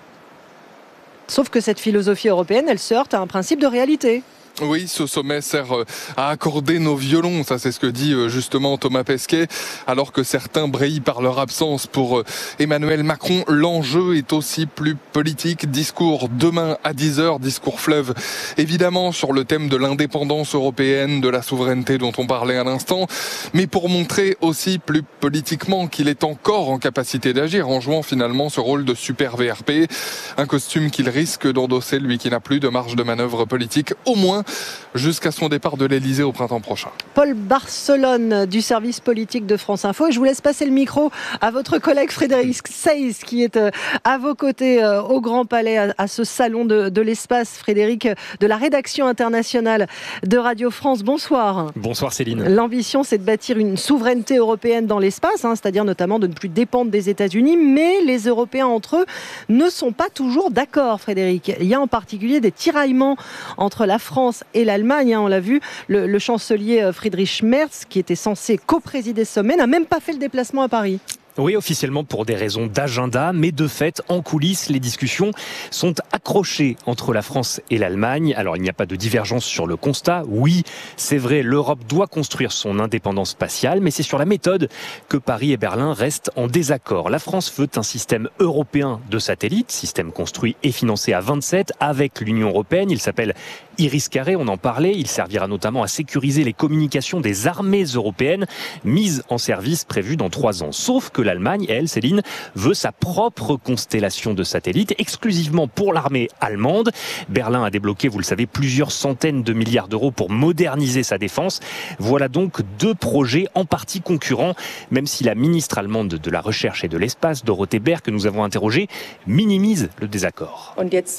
Speaker 3: Sauf que cette philosophie européenne, elle se heurte à un principe de réalité.
Speaker 21: Oui, ce sommet sert à accorder nos violons, ça c'est ce que dit justement Thomas Pesquet, alors que certains brillent par leur absence. Pour Emmanuel Macron, l'enjeu est aussi plus politique. Discours demain à dix heures, discours fleuve, évidemment sur le thème de l'indépendance européenne, de la souveraineté dont on parlait à l'instant, mais pour montrer aussi plus politiquement qu'il est encore en capacité d'agir en jouant finalement ce rôle de super V R P, un costume qu'il risque d'endosser, lui qui n'a plus de marge de manœuvre politique, au moins jusqu'à son départ de l'Elysée au printemps prochain.
Speaker 3: Paul Barcelone du service politique de France Info. Et je vous laisse passer le micro à votre collègue Frédéric Seyss qui est à vos côtés au Grand Palais, à ce salon de, de l'espace. Frédéric, de la rédaction internationale de Radio France. Bonsoir.
Speaker 2: Bonsoir Céline.
Speaker 3: L'ambition, c'est de bâtir une souveraineté européenne dans l'espace, hein, c'est-à-dire notamment de ne plus dépendre des États-Unis. Mais les Européens entre eux ne sont pas toujours d'accord, Frédéric. Il y a en particulier des tiraillements entre la France et l'Allemagne, hein, on l'a vu, le, le chancelier Friedrich Merz, qui était censé co-présider ce sommet, n'a même pas fait le déplacement à Paris.
Speaker 2: Oui, officiellement pour des raisons d'agenda, mais de fait, en coulisses, les discussions sont accrochées entre la France et l'Allemagne. Alors, il n'y a pas de divergence sur le constat. Oui, c'est vrai, l'Europe doit construire son indépendance spatiale, mais c'est sur la méthode que Paris et Berlin restent en désaccord. La France veut un système européen de satellites, système construit et financé à vingt-sept avec l'Union européenne. Il s'appelle Iris-Carré, on en parlait. Il servira notamment à sécuriser les communications des armées européennes mises en service prévues dans trois ans. Sauf que l'Allemagne, elle, Céline, veut sa propre constellation de satellites exclusivement pour l'armée allemande. Berlin a débloqué, vous le savez, plusieurs centaines de milliards d'euros pour moderniser sa défense. Voilà donc deux projets en partie concurrents, même si la ministre allemande de la Recherche et de l'Espace, Dorothee Berg, que nous avons interrogée, minimise le désaccord.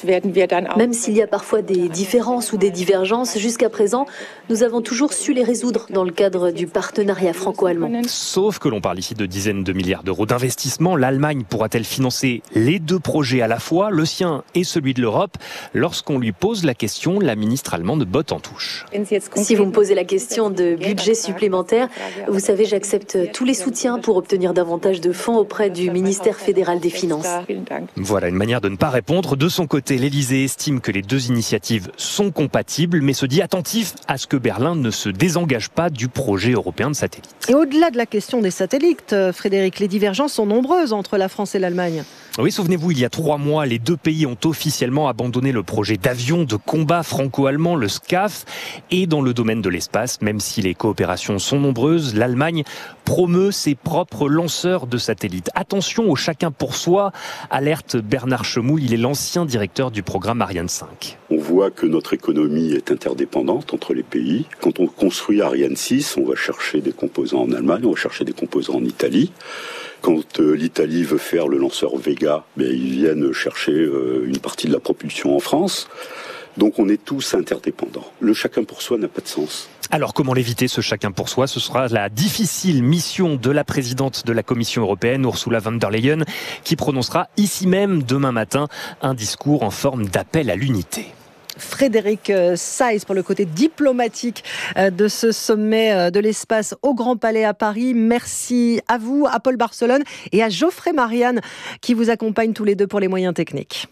Speaker 22: Même s'il y a parfois des différences ou des divergences, jusqu'à présent, nous avons toujours su les résoudre dans le cadre du partenariat franco-allemand.
Speaker 2: Sauf que l'on parle ici de dizaines de milliards d'euros d'investissement. L'Allemagne pourra-t-elle financer les deux projets à la fois, le sien et celui de l'Europe? Lorsqu'on lui pose la question, la ministre allemande botte en touche.
Speaker 22: Si vous me posez la question de budget supplémentaire, vous savez, j'accepte tous les soutiens pour obtenir davantage de fonds auprès du ministère fédéral des Finances.
Speaker 2: Voilà une manière de ne pas répondre. De son côté, l'Elysée estime que les deux initiatives sont compatibles, mais se dit attentif à ce que Berlin ne se désengage pas du projet européen de satellite.
Speaker 3: Et au-delà de la question des satellites, Frédéric, les divergences sont nombreuses entre la France et l'Allemagne.
Speaker 2: Oui, souvenez-vous, il y a trois mois, les deux pays ont officiellement abandonné le projet d'avion de combat franco-allemand, le SCAF. Et dans le domaine de l'espace, même si les coopérations sont nombreuses, l'Allemagne promeut ses propres lanceurs de satellites. Attention au chacun pour soi, alerte Bernard Chemoul, il est l'ancien directeur du programme Ariane cinq.
Speaker 23: On voit que notre économie est interdépendante entre les pays. Quand on construit Ariane six, on va chercher des composants en Allemagne, on va chercher des composants en Italie. Quand euh, l'Italie veut faire le lanceur Vega, ben, ils viennent chercher euh, une partie de la propulsion en France. Donc on est tous interdépendants. Le chacun pour soi n'a pas de sens.
Speaker 2: Alors comment l'éviter, ce chacun pour soi? Ce sera la difficile mission de la présidente de la Commission européenne, Ursula von der Leyen, qui prononcera ici même demain matin un discours en forme d'appel à l'unité.
Speaker 3: Frédéric Seyss pour le côté diplomatique de ce sommet de l'espace au Grand Palais à Paris. Merci à vous, à Paul Barcelone et à Geoffrey Marianne qui vous accompagnent tous les deux pour les moyens techniques.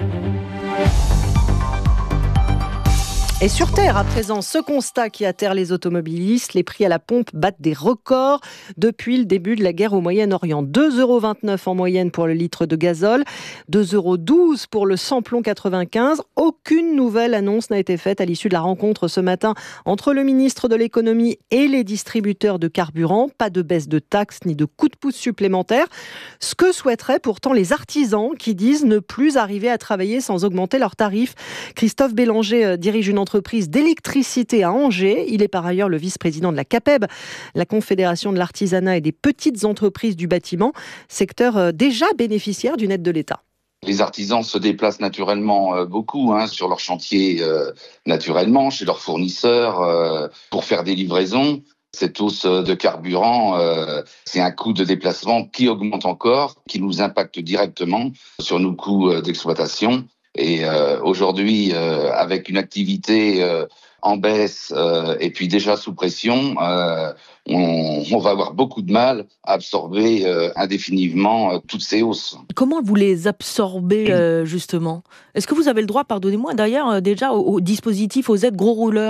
Speaker 3: Et sur Terre, à présent, ce constat qui atterre les automobilistes, les prix à la pompe battent des records depuis le début de la guerre au Moyen-Orient. deux euros vingt-neuf en moyenne pour le litre de gazole, deux euros douze pour le samplon quatre-vingt-quinze. Aucune nouvelle annonce n'a été faite à l'issue de la rencontre ce matin entre le ministre de l'économie et les distributeurs de carburant. Pas de baisse de taxes ni de coup de pouce supplémentaires. Ce que souhaiteraient pourtant les artisans qui disent ne plus arriver à travailler sans augmenter leurs tarifs. Christophe Bélanger dirige une entreprise entreprise d'électricité à Angers. Il est par ailleurs le vice-président de la CAPEB, la Confédération de l'artisanat et des petites entreprises du bâtiment, secteur déjà bénéficiaire d'une aide de l'État.
Speaker 4: Les artisans se déplacent naturellement euh, beaucoup hein, sur leur chantier, euh, naturellement, chez leurs fournisseurs, euh, pour faire des livraisons. Cette hausse de carburant, euh, c'est un coût de déplacement qui augmente encore, qui nous impacte directement sur nos coûts d'exploitation. Et euh, aujourd'hui, euh, avec une activité euh, en baisse euh, et puis déjà sous pression, euh, on, on va avoir beaucoup de mal à absorber euh, indéfiniment euh, toutes ces hausses.
Speaker 5: Comment vous les absorbez euh, justement ? Est-ce que vous avez le droit, pardonnez-moi d'ailleurs, euh, déjà au, au dispositif, aux aides gros rouleurs ?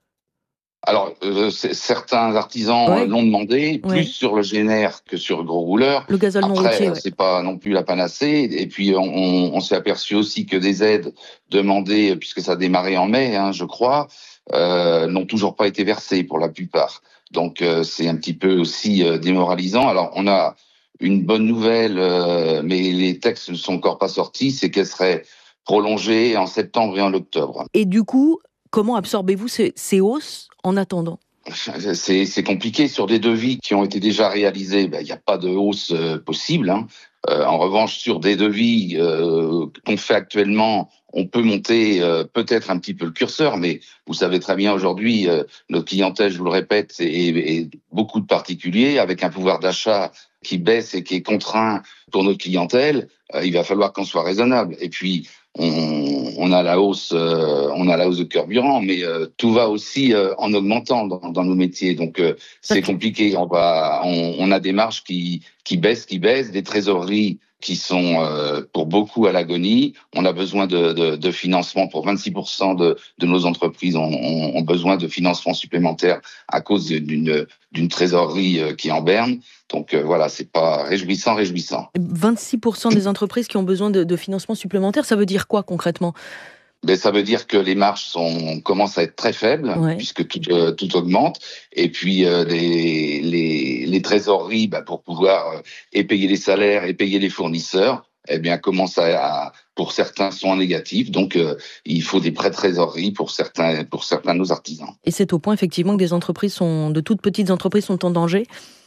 Speaker 4: Alors, euh, certains artisans ouais. l'ont demandé, plus ouais. sur le G N R que sur le gros rouleur.
Speaker 5: Le gazole non routier.
Speaker 4: Après,
Speaker 5: ouais.
Speaker 4: c'est pas non plus la panacée. Et puis, on, on s'est aperçu aussi que des aides demandées, puisque ça a démarré en mai, hein, je crois, euh, n'ont toujours pas été versées pour la plupart. Donc, euh, c'est un petit peu aussi euh, démoralisant. Alors, on a une bonne nouvelle, euh, mais les textes ne sont encore pas sortis, c'est qu'elles seraient prolongées en septembre et en octobre.
Speaker 5: Et du coup, comment absorbez-vous ces, ces hausses en attendant ?
Speaker 4: C'est, c'est compliqué. Sur des devis qui ont été déjà réalisés, il ben, n'y a pas de hausse euh, possible. Hein. Euh, en revanche, sur des devis euh, qu'on fait actuellement, on peut monter euh, peut-être un petit peu le curseur, mais vous savez très bien aujourd'hui, euh, notre clientèle, je vous le répète, est, est beaucoup de particuliers avec un pouvoir d'achat qui baisse et qui est contraint pour notre clientèle. Euh, il va falloir qu'on soit raisonnable. Et puis, On, on a la hausse, euh, on a la hausse de carburant, mais euh, tout va aussi euh, en augmentant dans, dans nos métiers. Donc euh, c'est compliqué. On va, on, on a des marges qui qui baissent, qui baissent, des trésoreries qui sont euh, pour beaucoup à l'agonie. On a besoin de, de, de financement pour vingt-six pour cent de, de nos entreprises ont, ont, ont besoin de financement supplémentaire à cause d'une d'une trésorerie qui est en berne. Donc euh, voilà, c'est pas réjouissant, réjouissant.
Speaker 5: vingt-six pour cent des entreprises qui ont besoin de, de financement supplémentaire, ça veut dire quoi concrètement ?
Speaker 4: Ben, ça veut dire que les marges sont, commencent à être très faibles, ouais. puisque tout, euh, tout augmente. Et puis, euh, les, les, les trésoreries, ben, pour pouvoir euh, et payer les salaires et payer les fournisseurs, eh bien, commencent à, à pour certains, sont en négatif. Donc, euh, il faut des prêts de trésorerie pour certains, pour certains de nos artisans.
Speaker 5: Et c'est au point, effectivement, que des entreprises sont, de toutes petites entreprises sont en danger ?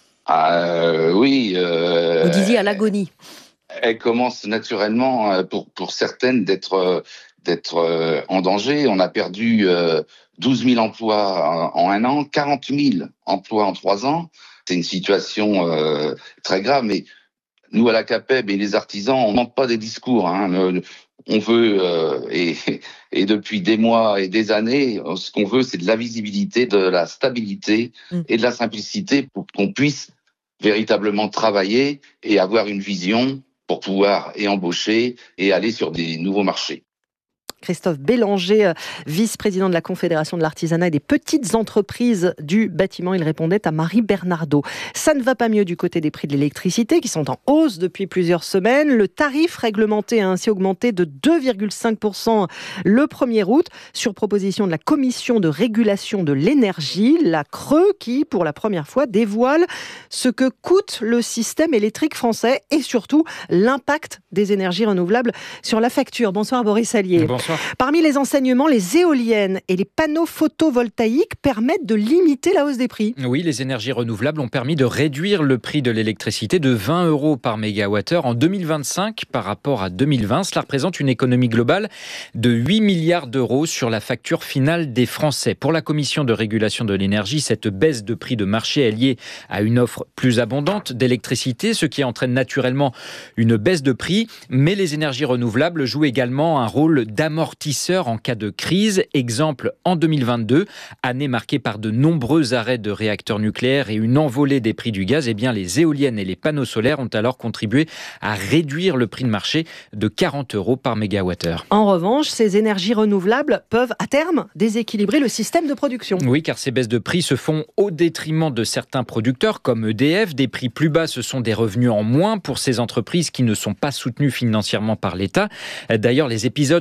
Speaker 4: Ah, euh, oui. Euh,
Speaker 5: Vous disiez à l'agonie.
Speaker 4: Elles commencent naturellement, pour, pour certaines, d'être... d'être euh, en danger. On a perdu euh, douze mille emplois en, en un an, quarante mille emplois en trois ans. C'est une situation euh, très grave, mais nous, à la CAPEB et les artisans, on ne manque pas des discours. Hein. On veut, euh, et, et depuis des mois et des années, ce qu'on veut, c'est de la visibilité, de la stabilité mmh. et de la simplicité pour qu'on puisse véritablement travailler et avoir une vision pour pouvoir et embaucher et aller sur des nouveaux marchés.
Speaker 3: Christophe Bélanger, vice-président de la Confédération de l'artisanat et des petites entreprises du bâtiment. Il répondait à Marie Bernardo. Ça ne va pas mieux du côté des prix de l'électricité qui sont en hausse depuis plusieurs semaines. Le tarif réglementé a ainsi augmenté de deux virgule cinq pour cent le premier août sur proposition de la Commission de régulation de l'énergie, la C R E, qui, pour la première fois, dévoile ce que coûte le système électrique français et surtout l'impact des énergies renouvelables sur la facture. Bonsoir Boris Allier.
Speaker 7: Bonsoir.
Speaker 3: Parmi les enseignements, les éoliennes et les panneaux photovoltaïques permettent de limiter la hausse des prix.
Speaker 7: Oui, les énergies renouvelables ont permis de réduire le prix de l'électricité de vingt euros par mégawattheure en deux mille vingt-cinq par rapport à deux mille vingt. Cela représente une économie globale de huit milliards d'euros sur la facture finale des Français. Pour la Commission de régulation de l'énergie, cette baisse de prix de marché est liée à une offre plus abondante d'électricité, ce qui entraîne naturellement une baisse de prix. Mais les énergies renouvelables jouent également un rôle d'amortisseur en cas de crise. Exemple en deux mille vingt-deux, année marquée par de nombreux arrêts de réacteurs nucléaires et une envolée des prix du gaz. Eh bien, les éoliennes et les panneaux solaires ont alors contribué à réduire le prix de marché de quarante euros par mégawattheure.
Speaker 3: En revanche, ces énergies renouvelables peuvent à terme déséquilibrer le système de production.
Speaker 7: Oui, car ces baisses de prix se font au détriment de certains producteurs comme E D F. Des prix plus bas, ce sont des revenus en moins pour ces entreprises qui ne sont pas soutenues financièrement par l'État. D'ailleurs, les épisodes de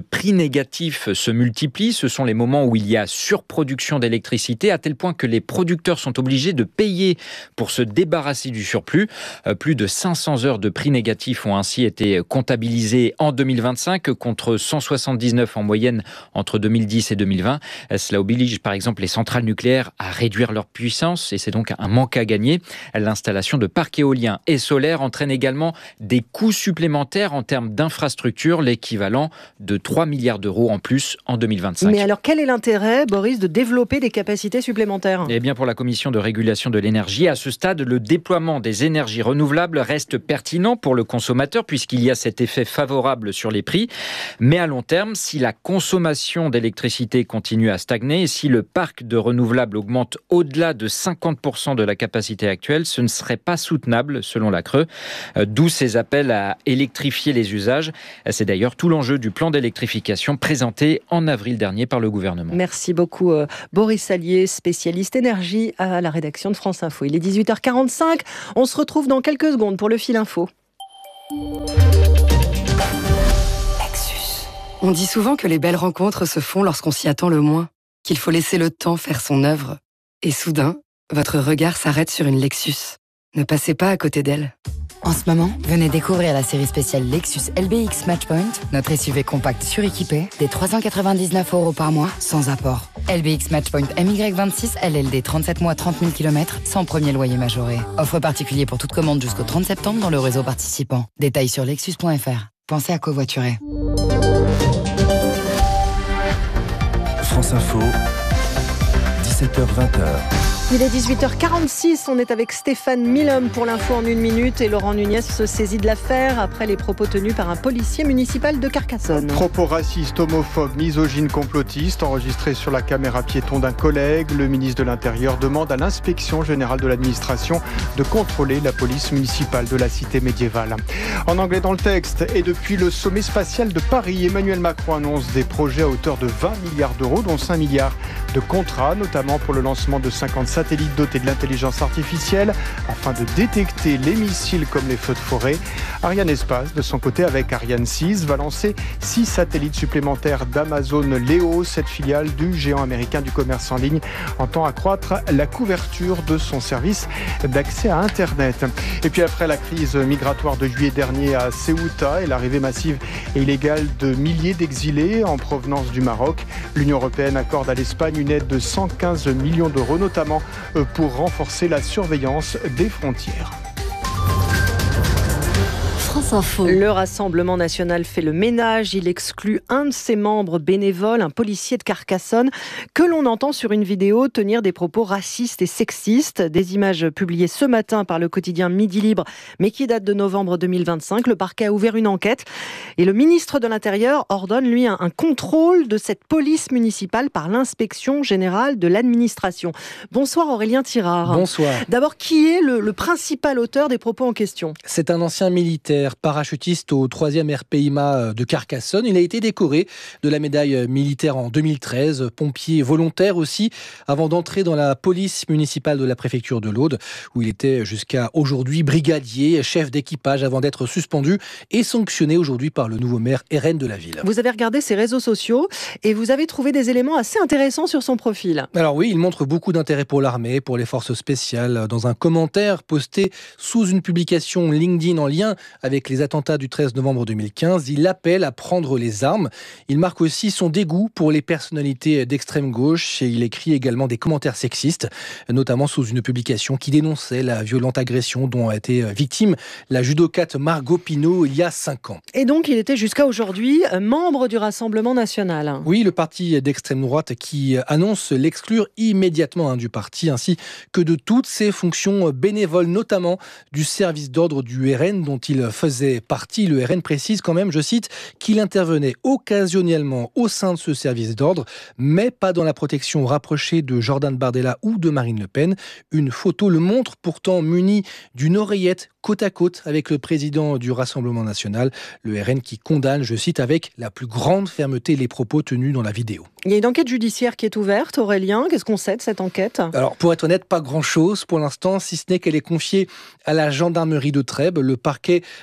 Speaker 7: prix négatifs se multiplient. Ce sont les moments où il y a surproduction d'électricité, à tel point que les producteurs sont obligés de payer pour se débarrasser du surplus. Plus de cinq cents heures de prix négatifs ont ainsi été comptabilisées en deux mille vingt-cinq, contre cent soixante-dix-neuf en moyenne entre deux mille dix et deux mille vingt. Cela oblige par exemple les centrales nucléaires à réduire leur puissance et c'est donc un manque à gagner. L'installation de parcs éoliens et solaires entraîne également des coûts supplémentaires en termes d'infrastructures, l'équivalent de trois milliards d'euros en plus en deux mille vingt-cinq.
Speaker 3: Mais alors quel est l'intérêt, Boris, de développer des capacités supplémentaires ?
Speaker 7: Eh bien pour la Commission de régulation de l'énergie, à ce stade, le déploiement des énergies renouvelables reste pertinent pour le consommateur puisqu'il y a cet effet favorable sur les prix. Mais à long terme, si la consommation d'électricité continue à stagner et si le parc de renouvelables augmente au-delà de cinquante pour cent de la capacité actuelle, ce ne serait pas soutenable selon la Creux. D'où ces appels à électrifier les usages. C'est d'ailleurs tout l'enjeu du plan d'électrification présenté en avril dernier par le gouvernement.
Speaker 3: Merci beaucoup euh, Boris Sallier, spécialiste énergie à la rédaction de France Info. Il est dix-huit heures quarante-cinq. On se retrouve dans quelques secondes pour le fil info.
Speaker 1: On dit souvent que les belles rencontres se font lorsqu'on s'y attend le moins, qu'il faut laisser le temps faire son œuvre. Et soudain, votre regard s'arrête sur une Lexus. Ne passez pas à côté d'elle.
Speaker 8: En ce moment, venez découvrir la série spéciale Lexus L B X Matchpoint, notre S U V compact suréquipé, des trois cent quatre-vingt-dix-neuf euros par mois, sans apport. L B X Matchpoint M Y vingt-six, L L D trente-sept mois, trente mille kilomètres, sans premier loyer majoré. Offre particulier pour toute commande jusqu'au trente septembre dans le réseau participant. Détails sur lexus point f r. Pensez à covoiturer.
Speaker 10: France Info, dix-sept heures vingt.
Speaker 3: Il est dix-huit heures quarante-six, on est avec Stéphane Milhomme pour l'info en une minute et Laurent Nunez se saisit de l'affaire après les propos tenus par un policier municipal de Carcassonne.
Speaker 20: Propos racistes, homophobes, misogynes, complotistes enregistrés sur la caméra piéton d'un collègue. Le ministre de l'Intérieur demande à l'inspection générale de l'administration de contrôler la police municipale de la cité médiévale. En anglais dans le texte, et depuis le sommet spatial de Paris, Emmanuel Macron annonce des projets à hauteur de vingt milliards d'euros, dont cinq milliards de contrats, notamment pour le lancement de cinquante satellites dotés de l'intelligence artificielle afin de détecter les missiles comme les feux de forêt. Ariane Espace, de son côté, avec Ariane six, va lancer six satellites supplémentaires d'Amazon Leo. Cette filiale du géant américain du commerce en ligne entend accroître la couverture de son service d'accès à Internet. Et puis après la crise migratoire de juillet dernier à Ceuta et l'arrivée massive et illégale de milliers d'exilés en provenance du Maroc, l'Union européenne accorde à l'Espagne une aide de cent quinze millions d'euros, notamment pour renforcer la surveillance des frontières.
Speaker 3: France Info. Le Rassemblement national fait le ménage. Il exclut un de ses membres bénévoles, un policier de Carcassonne, que l'on entend sur une vidéo tenir des propos racistes et sexistes. Des images publiées ce matin par le quotidien Midi Libre, mais qui datent de novembre deux mille vingt-cinq. Le parquet a ouvert une enquête et le ministre de l'Intérieur ordonne, lui, un, un contrôle de cette police municipale par l'inspection générale de l'administration. Bonsoir Aurélien Tirard.
Speaker 9: Bonsoir.
Speaker 3: D'abord, qui est le, le principal auteur des propos en question ?
Speaker 9: C'est un ancien militaire, parachutiste au troisième R P I M A de Carcassonne. Il a été décoré de la médaille militaire en deux mille treize, pompier volontaire aussi, avant d'entrer dans la police municipale de la préfecture de l'Aude, où il était jusqu'à aujourd'hui brigadier, chef d'équipage, avant d'être suspendu et sanctionné aujourd'hui par le nouveau maire R N de la ville.
Speaker 3: Vous avez regardé ses réseaux sociaux et vous avez trouvé des éléments assez intéressants sur son profil.
Speaker 9: Alors oui, il montre beaucoup d'intérêt pour l'armée, pour les forces spéciales. Dans un commentaire posté sous une publication LinkedIn en lien avec Avec les attentats du treize novembre deux mille quinze, il appelle à prendre les armes. Il marque aussi son dégoût pour les personnalités d'extrême gauche et il écrit également des commentaires sexistes, notamment sous une publication qui dénonçait la violente agression dont a été victime la judokate Margot Pino il y a cinq ans.
Speaker 3: Et donc il était jusqu'à aujourd'hui membre du Rassemblement national.
Speaker 9: Oui, le parti d'extrême droite qui annonce l'exclure immédiatement hein, du parti, ainsi que de toutes ses fonctions bénévoles, notamment du service d'ordre du R N dont il faisait partie. Le R N précise quand même, je cite, qu'il intervenait occasionnellement au sein de ce service d'ordre, mais pas dans la protection rapprochée de Jordan Bardella ou de Marine Le Pen. Une photo le montre pourtant muni d'une oreillette côte à côte avec le président du Rassemblement national, le R N qui condamne, je cite, avec la plus grande fermeté les propos tenus dans la vidéo.
Speaker 3: Il y a une enquête judiciaire qui est ouverte, Aurélien. Qu'est-ce qu'on sait de cette enquête ?
Speaker 9: Alors, pour être honnête, pas grand-chose pour l'instant, si ce n'est qu'elle est confiée à la gendarmerie de Trèbes. Le parquet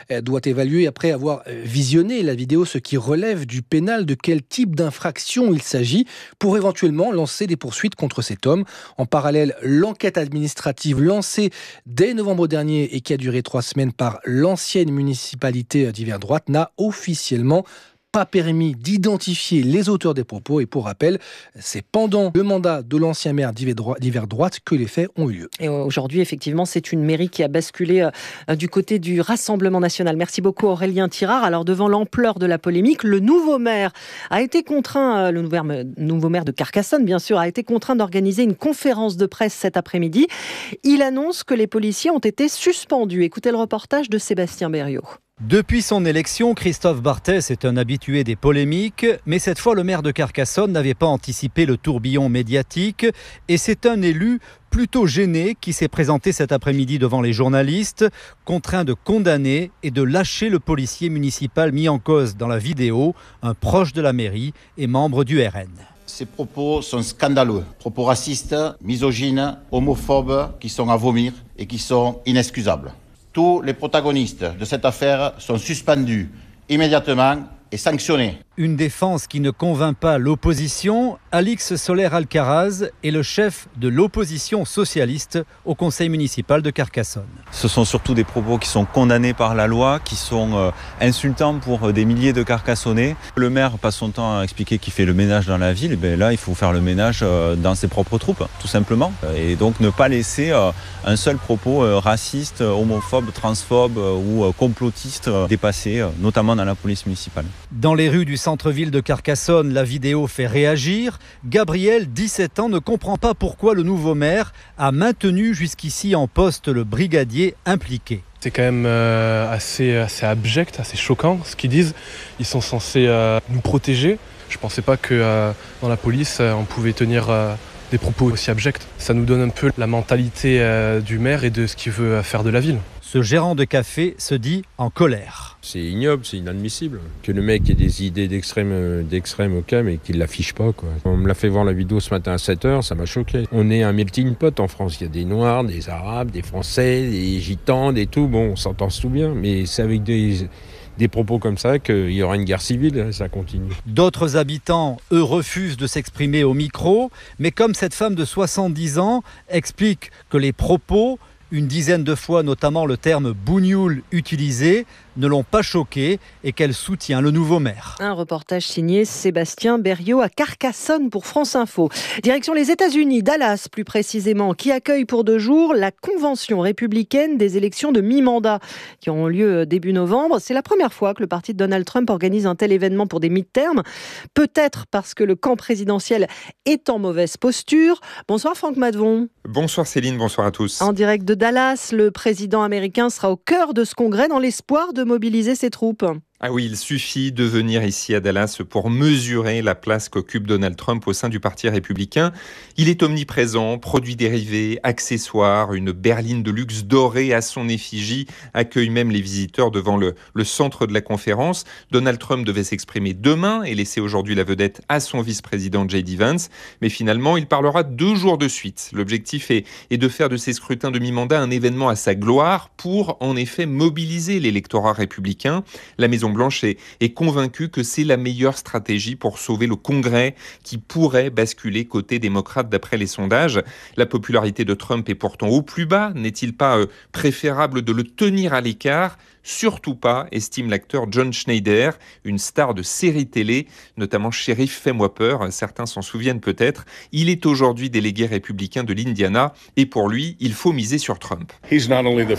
Speaker 9: doit évaluer, après avoir visionné la vidéo, ce qui relève du pénal, de quel type d'infraction il s'agit, pour éventuellement lancer des poursuites contre cet homme. En parallèle, l'enquête administrative lancée dès novembre dernier et qui a duré trois semaines par l'ancienne municipalité d'hiver droite n'a officiellement pas permis d'identifier les auteurs des propos. Et pour rappel, c'est pendant le mandat de l'ancien maire d'hiver droite que les faits ont eu lieu.
Speaker 3: Et aujourd'hui, effectivement, c'est une mairie qui a basculé euh, du côté du Rassemblement national. Merci beaucoup Aurélien Tirard. Alors devant l'ampleur de la polémique, le nouveau maire a été contraint, euh, le nouveau maire, nouveau maire de Carcassonne, bien sûr, a été contraint d'organiser une conférence de presse cet après-midi. Il annonce que les policiers ont été suspendus. Écoutez le reportage de Sébastien Berriot.
Speaker 6: Depuis son élection, Christophe Barthès est un habitué des polémiques, mais cette fois le maire de Carcassonne n'avait pas anticipé le tourbillon médiatique et c'est un élu plutôt gêné qui s'est présenté cet après-midi devant les journalistes, contraint de condamner et de lâcher le policier municipal mis en cause dans la vidéo, un proche de la mairie et membre du R N.
Speaker 11: Ces propos sont scandaleux, propos racistes, misogynes, homophobes, qui sont à vomir et qui sont inexcusables. Tous les protagonistes de cette affaire sont suspendus immédiatement et sanctionnés.
Speaker 6: Une défense qui ne convainc pas l'opposition. Alix Soler-Alcaraz est le chef de l'opposition socialiste au conseil municipal de Carcassonne.
Speaker 13: Ce sont surtout des propos qui sont condamnés par la loi, qui sont euh, insultants pour des milliers de Carcassonnais. Le maire passe son temps à expliquer qu'il fait le ménage dans la ville. Et bien là, il faut faire le ménage euh, dans ses propres troupes, tout simplement. Et donc ne pas laisser euh, un seul propos euh, raciste, homophobe, transphobe euh, ou euh, complotiste euh, dépasser, euh, notamment dans la police municipale.
Speaker 6: Dans les rues du centre-ville de Carcassonne, la vidéo fait réagir. Gabriel, dix-sept ans, ne comprend pas pourquoi le nouveau maire a maintenu jusqu'ici en poste le brigadier impliqué.
Speaker 24: C'est quand même euh, assez, assez abject, assez choquant ce qu'ils disent. Ils sont censés euh, nous protéger. Je ne pensais pas que euh, dans la police, euh, on pouvait tenir euh, des propos aussi abjects. Ça nous donne un peu la mentalité euh, du maire et de ce qu'il veut faire de la ville.
Speaker 6: Ce gérant de café se dit en colère.
Speaker 25: C'est ignoble, c'est inadmissible. Que le mec ait des idées d'extrême, d'extrême ok, mais qu'il ne l'affiche pas, quoi. On me l'a fait voir la vidéo ce matin à sept heures, ça m'a choqué. On est un melting pot en France. Il y a des Noirs, des Arabes, des Français, des Gitans, des tout. Bon, on s'entend tout bien, mais c'est avec des... des propos comme ça qu'il y aura une guerre civile, ça continue.
Speaker 6: D'autres habitants, eux, refusent de s'exprimer au micro, mais comme cette femme de soixante-dix ans explique que les propos, une dizaine de fois notamment le terme bougnoul utilisé, ne l'ont pas choquée et qu'elle soutient le nouveau maire.
Speaker 3: Un reportage signé Sébastien Berriot à Carcassonne pour France Info. Direction les États-Unis, Dallas plus précisément, qui accueille pour deux jours la convention républicaine des élections de mi-mandat qui auront lieu début novembre. C'est la première fois que le parti de Donald Trump organise un tel événement pour des mi-termes. Peut-être parce que le camp présidentiel est en mauvaise posture. Bonsoir Franck Madvon.
Speaker 26: Bonsoir Céline, bonsoir à tous.
Speaker 3: En direct de Dallas, le président américain sera au cœur de ce congrès dans l'espoir de mobiliser ses troupes.
Speaker 26: Ah oui, il suffit de venir ici à Dallas pour mesurer la place qu'occupe Donald Trump au sein du Parti républicain. Il est omniprésent, produits dérivés, accessoires, une berline de luxe dorée à son effigie accueille même les visiteurs devant le, le centre de la conférence. Donald Trump devait s'exprimer demain et laisser aujourd'hui la vedette à son vice-président J D Vance. Mais finalement, il parlera deux jours de suite. L'objectif est, est de faire de ces scrutins de mi-mandat un événement à sa gloire pour, en effet, mobiliser l'électorat républicain. La Maison Blanche est, est convaincue que c'est la meilleure stratégie pour sauver le Congrès qui pourrait basculer côté démocrate d'après les sondages. La popularité de Trump est pourtant au plus bas. N'est-il pas euh, préférable de le tenir à l'écart ? Surtout pas, estime l'acteur John Schneider, une star de série télé, notamment Shérif Fais-moi peur, certains s'en souviennent peut-être. Il est aujourd'hui délégué républicain de l'Indiana et pour lui, il faut miser sur Trump.
Speaker 27: Il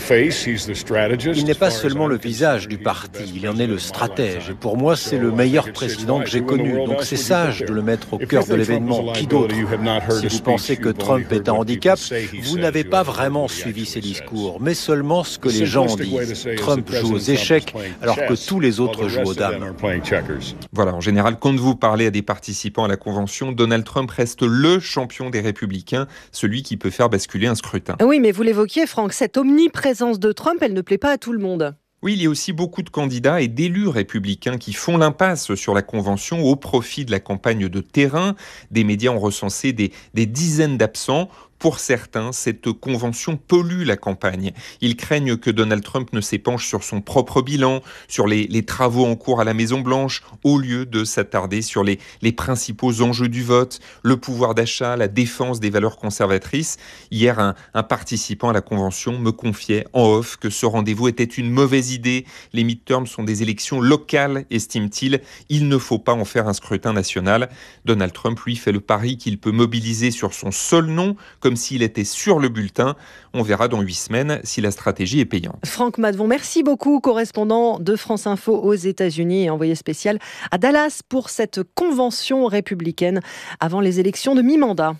Speaker 27: n'est pas seulement le visage du parti, il en est le stratège. Et pour moi, c'est le meilleur président que j'ai connu. Donc c'est sage de le mettre au cœur de l'événement. Qui d'autre ? Si vous pensez que Trump est un handicap, vous n'avez pas vraiment suivi ses discours, mais seulement ce que les gens disent. Trump joue aux échecs alors que tous les autres jouent aux dames.
Speaker 26: Voilà, en général, quand vous parlez à des participants à la convention, Donald Trump reste le champion des républicains, celui qui peut faire basculer un scrutin.
Speaker 3: Oui, mais vous l'évoquiez, Franck, cette omniprésence de Trump, elle ne plaît pas à tout le monde.
Speaker 26: Oui, il y a aussi beaucoup de candidats et d'élus républicains qui font l'impasse sur la convention au profit de la campagne de terrain. Des médias ont recensé des, des dizaines d'absents. Pour certains, cette convention pollue la campagne. Ils craignent que Donald Trump ne s'épanche sur son propre bilan, sur les, les travaux en cours à la Maison-Blanche, au lieu de s'attarder sur les, les principaux enjeux du vote, le pouvoir d'achat, la défense des valeurs conservatrices. Hier, un, un participant à la convention me confiait en off que ce rendez-vous était une mauvaise idée. Les midterms sont des élections locales, estime-t-il. Il ne faut pas en faire un scrutin national. Donald Trump, lui, fait le pari qu'il peut mobiliser sur son seul nom, comme s'il était sur le bulletin. On verra dans huit semaines si la stratégie est payante.
Speaker 3: Franck Madvon, merci beaucoup, correspondant de France Info aux États-Unis et envoyé spécial à Dallas pour cette convention républicaine avant les élections de mi-mandat.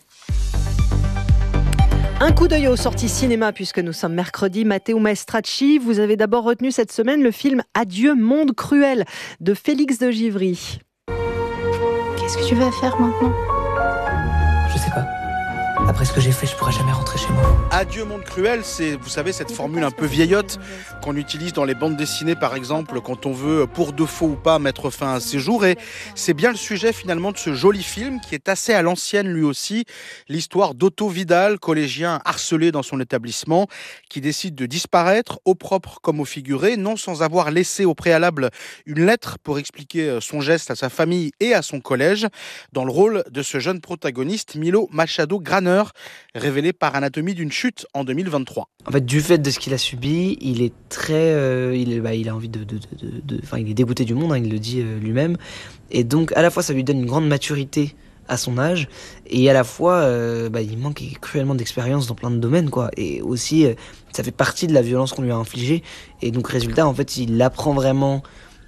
Speaker 3: Un coup d'œil aux sorties cinéma, puisque nous sommes mercredi. Matteo Maestracci, vous avez d'abord retenu cette semaine le film « Adieu, monde cruel » de Félix de Givry.
Speaker 12: Qu'est-ce que tu vas faire maintenant ?
Speaker 14: Je sais pas. Après ce que j'ai fait, je pourrai jamais rentrer chez moi.
Speaker 15: Adieu monde cruel, c'est, vous savez, cette formule un peu vieillotte qu'on utilise dans les bandes dessinées, par exemple, quand on veut, pour de faux ou pas, mettre fin à un séjour. Et c'est bien le sujet, finalement, de ce joli film, qui est assez à l'ancienne, lui aussi. L'histoire d'Otto Vidal, collégien harcelé dans son établissement, qui décide de disparaître, au propre comme au figuré, non sans avoir laissé au préalable une lettre pour expliquer son geste à sa famille et à son collège, dans le rôle de ce jeune protagoniste, Milo Machado Graner, révélé par Anatomie d'une chute en deux mille vingt-trois.
Speaker 14: En fait, du fait de ce qu'il a subi, il est très, euh, il, bah, il a envie de, de, de, de, enfin, il est dégoûté du monde, hein, il le dit euh, lui-même, et donc à la fois ça lui donne une grande maturité à son âge, et à la fois euh, bah, il manque cruellement d'expérience dans plein de domaines, quoi, et aussi euh, ça fait partie de la violence qu'on lui a infligée, et donc résultat, en fait, il apprend vraiment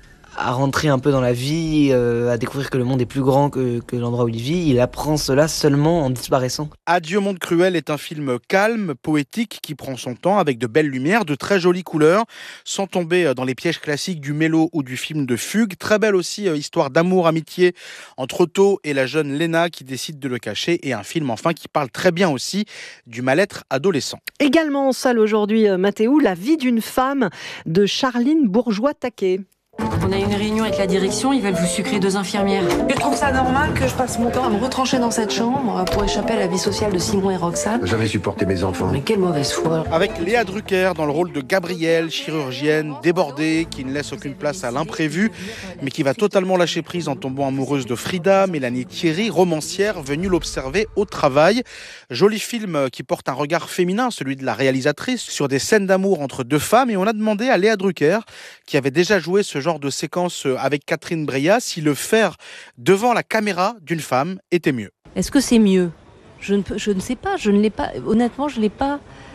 Speaker 14: à rentrer un peu dans la vie, euh, à découvrir que le monde est plus grand que, que l'endroit où il vit. Il apprend cela seulement en disparaissant.
Speaker 15: Adieu monde cruel est un film calme, poétique, qui prend son temps avec de belles lumières, de très jolies couleurs, sans tomber dans les pièges classiques du mélo ou du film de fugue. Très belle aussi euh, histoire d'amour, amitié entre Otto et la jeune Lena qui décide de le cacher, et un film enfin qui parle très bien aussi du mal-être adolescent.
Speaker 3: Également en salle aujourd'hui, Mathéo, La vie d'une femme de Charline Bourgeois-Taquet.
Speaker 16: On a une réunion avec la direction, ils veulent vous sucrer deux infirmières.
Speaker 17: Je trouve ça normal que je passe mon temps à me retrancher dans cette chambre pour échapper à la vie sociale de Simon et Roxane.
Speaker 27: Jamais supporté mes enfants.
Speaker 17: Mais quelle mauvaise foi.
Speaker 15: Avec Léa Drucker dans le rôle de Gabrielle, chirurgienne, débordée, qui ne laisse aucune place à l'imprévu, mais qui va totalement lâcher prise en tombant amoureuse de Frida, Mélanie Thierry, romancière venue l'observer au travail. Joli film qui porte un regard féminin, celui de la réalisatrice, sur des scènes d'amour entre deux femmes, et on a demandé à Léa Drucker, qui avait déjà joué ce genre de séquence avec Catherine Breillat, si le faire devant la caméra d'une femme était mieux.
Speaker 5: Est-ce que c'est mieux ? je ne, je ne sais pas, je ne l'ai pas, honnêtement, je ne l'ai pas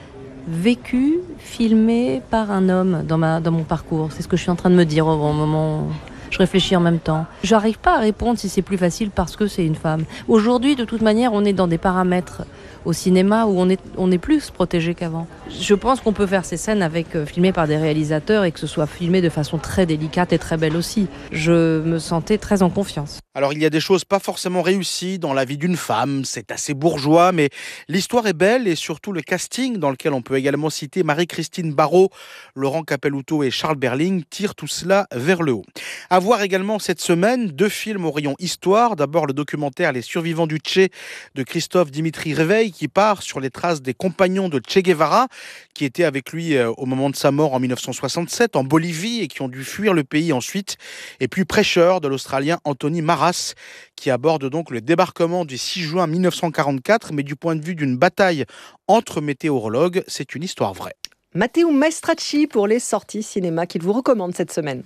Speaker 5: vécu, filmé par un homme dans, ma, dans mon parcours. C'est ce que je suis en train de me dire au moment où je réfléchis en même temps. J'arrive pas à répondre si c'est plus facile parce que c'est une femme. Aujourd'hui, de toute manière, on est dans des paramètres au cinéma où on est, on est plus protégé qu'avant. Je pense qu'on peut faire ces scènes avec, euh, filmées par des réalisateurs et que ce soit filmé de façon très délicate et très belle aussi. Je me sentais très en confiance.
Speaker 15: Alors il y a des choses pas forcément réussies dans la vie d'une femme, c'est assez bourgeois, mais l'histoire est belle, et surtout le casting, dans lequel on peut également citer Marie-Christine Barrault, Laurent Capelluto et Charles Berling, tire tout cela vers le haut. À voir également cette semaine, deux films au rayon histoire. D'abord le documentaire Les survivants du Che de Christophe Dimitri Réveil, qui part sur les traces des compagnons de Che Guevara, qui étaient avec lui au moment de sa mort en dix-neuf cent soixante-sept en Bolivie et qui ont dû fuir le pays ensuite. Et puis Prêcheur de l'Australien Anthony Maras, qui aborde donc le débarquement du six juin mille neuf cent quarante-quatre, mais du point de vue d'une bataille entre météorologues. C'est une histoire vraie.
Speaker 3: Matteo Maestracci pour les sorties cinéma qu'il vous recommande cette semaine.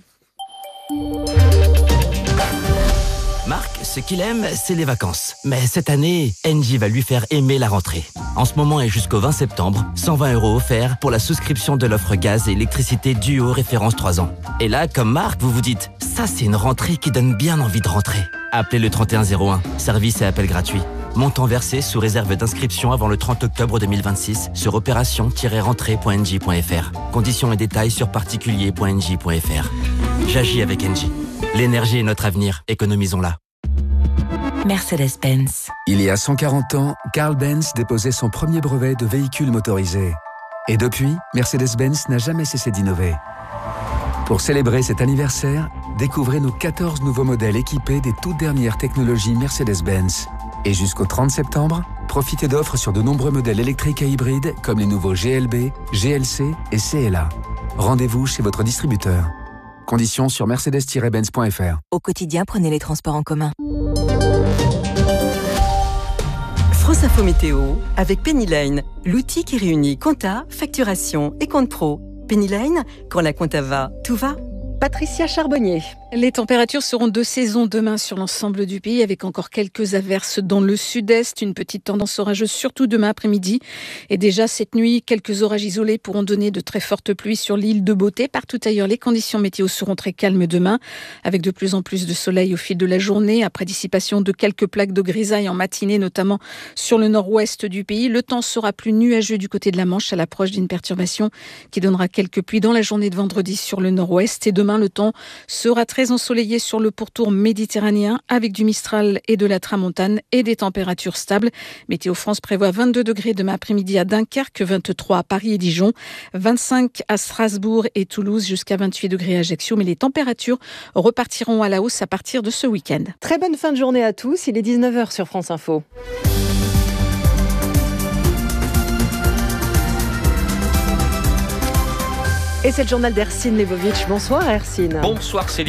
Speaker 18: Marc, ce qu'il aime, c'est les vacances. Mais cette année, Engie va lui faire aimer la rentrée. En ce moment et jusqu'au vingt septembre, cent vingt euros offerts pour la souscription de l'offre gaz et électricité Duo référence trois ans. Et là, comme Marc, vous vous dites, ça c'est une rentrée qui donne bien envie de rentrer. Appelez le trente et un zéro un, service et appel gratuit. Montant versé sous réserve d'inscription avant le trente octobre deux mille vingt-six sur opération tiret rentrée point engie point f r. Conditions et détails sur particulier point engie point f r. J'agis avec Engie. L'énergie est notre avenir, économisons-la.
Speaker 19: Mercedes-Benz.
Speaker 10: Il y a cent quarante ans, Carl Benz déposait son premier brevet de véhicule motorisé. Et depuis, Mercedes-Benz n'a jamais cessé d'innover. Pour célébrer cet anniversaire, découvrez nos quatorze nouveaux modèles équipés des toutes dernières technologies Mercedes-Benz. Et jusqu'au trente septembre, Profitez d'offres sur de nombreux modèles électriques et hybrides comme les nouveaux G L B, G L C et C L A. Rendez-vous chez votre distributeur. Conditions sur mercedes tiret benz point f r.
Speaker 2: Au quotidien, prenez les transports en commun. France Info Météo avec Pennyline, l'outil qui réunit compta, facturation et compte pro. Pennyline, quand la compta va, tout va.
Speaker 3: Patricia Charbonnier.
Speaker 4: Les températures seront de saison demain sur l'ensemble du pays avec encore quelques averses dans le sud-est. Une petite tendance orageuse surtout demain après-midi. Et déjà cette nuit, quelques orages isolés pourront donner de très fortes pluies sur l'île de Beauté. Partout ailleurs, les conditions météo seront très calmes demain avec de plus en plus de soleil au fil de la journée. Après dissipation de quelques plaques de grisaille en matinée, notamment sur le nord-ouest du pays. Le temps sera plus nuageux du côté de la Manche à l'approche d'une perturbation qui donnera quelques pluies dans la journée de vendredi sur le nord-ouest. Et demain, le temps sera très ensoleillé sur le pourtour méditerranéen avec du Mistral et de la Tramontane et des températures stables. Météo France prévoit vingt-deux degrés demain après-midi à Dunkerque, vingt-trois à Paris et Dijon, vingt-cinq à Strasbourg et Toulouse, jusqu'à vingt-huit degrés à Ajaccio. Mais les températures repartiront à la hausse à partir de ce week-end.
Speaker 3: Très bonne fin de journée à tous. Il est dix-neuf heures sur France Info. Et c'est le journal d'Hercine Lebovitch. Bonsoir Hercine.
Speaker 7: Bonsoir Céline.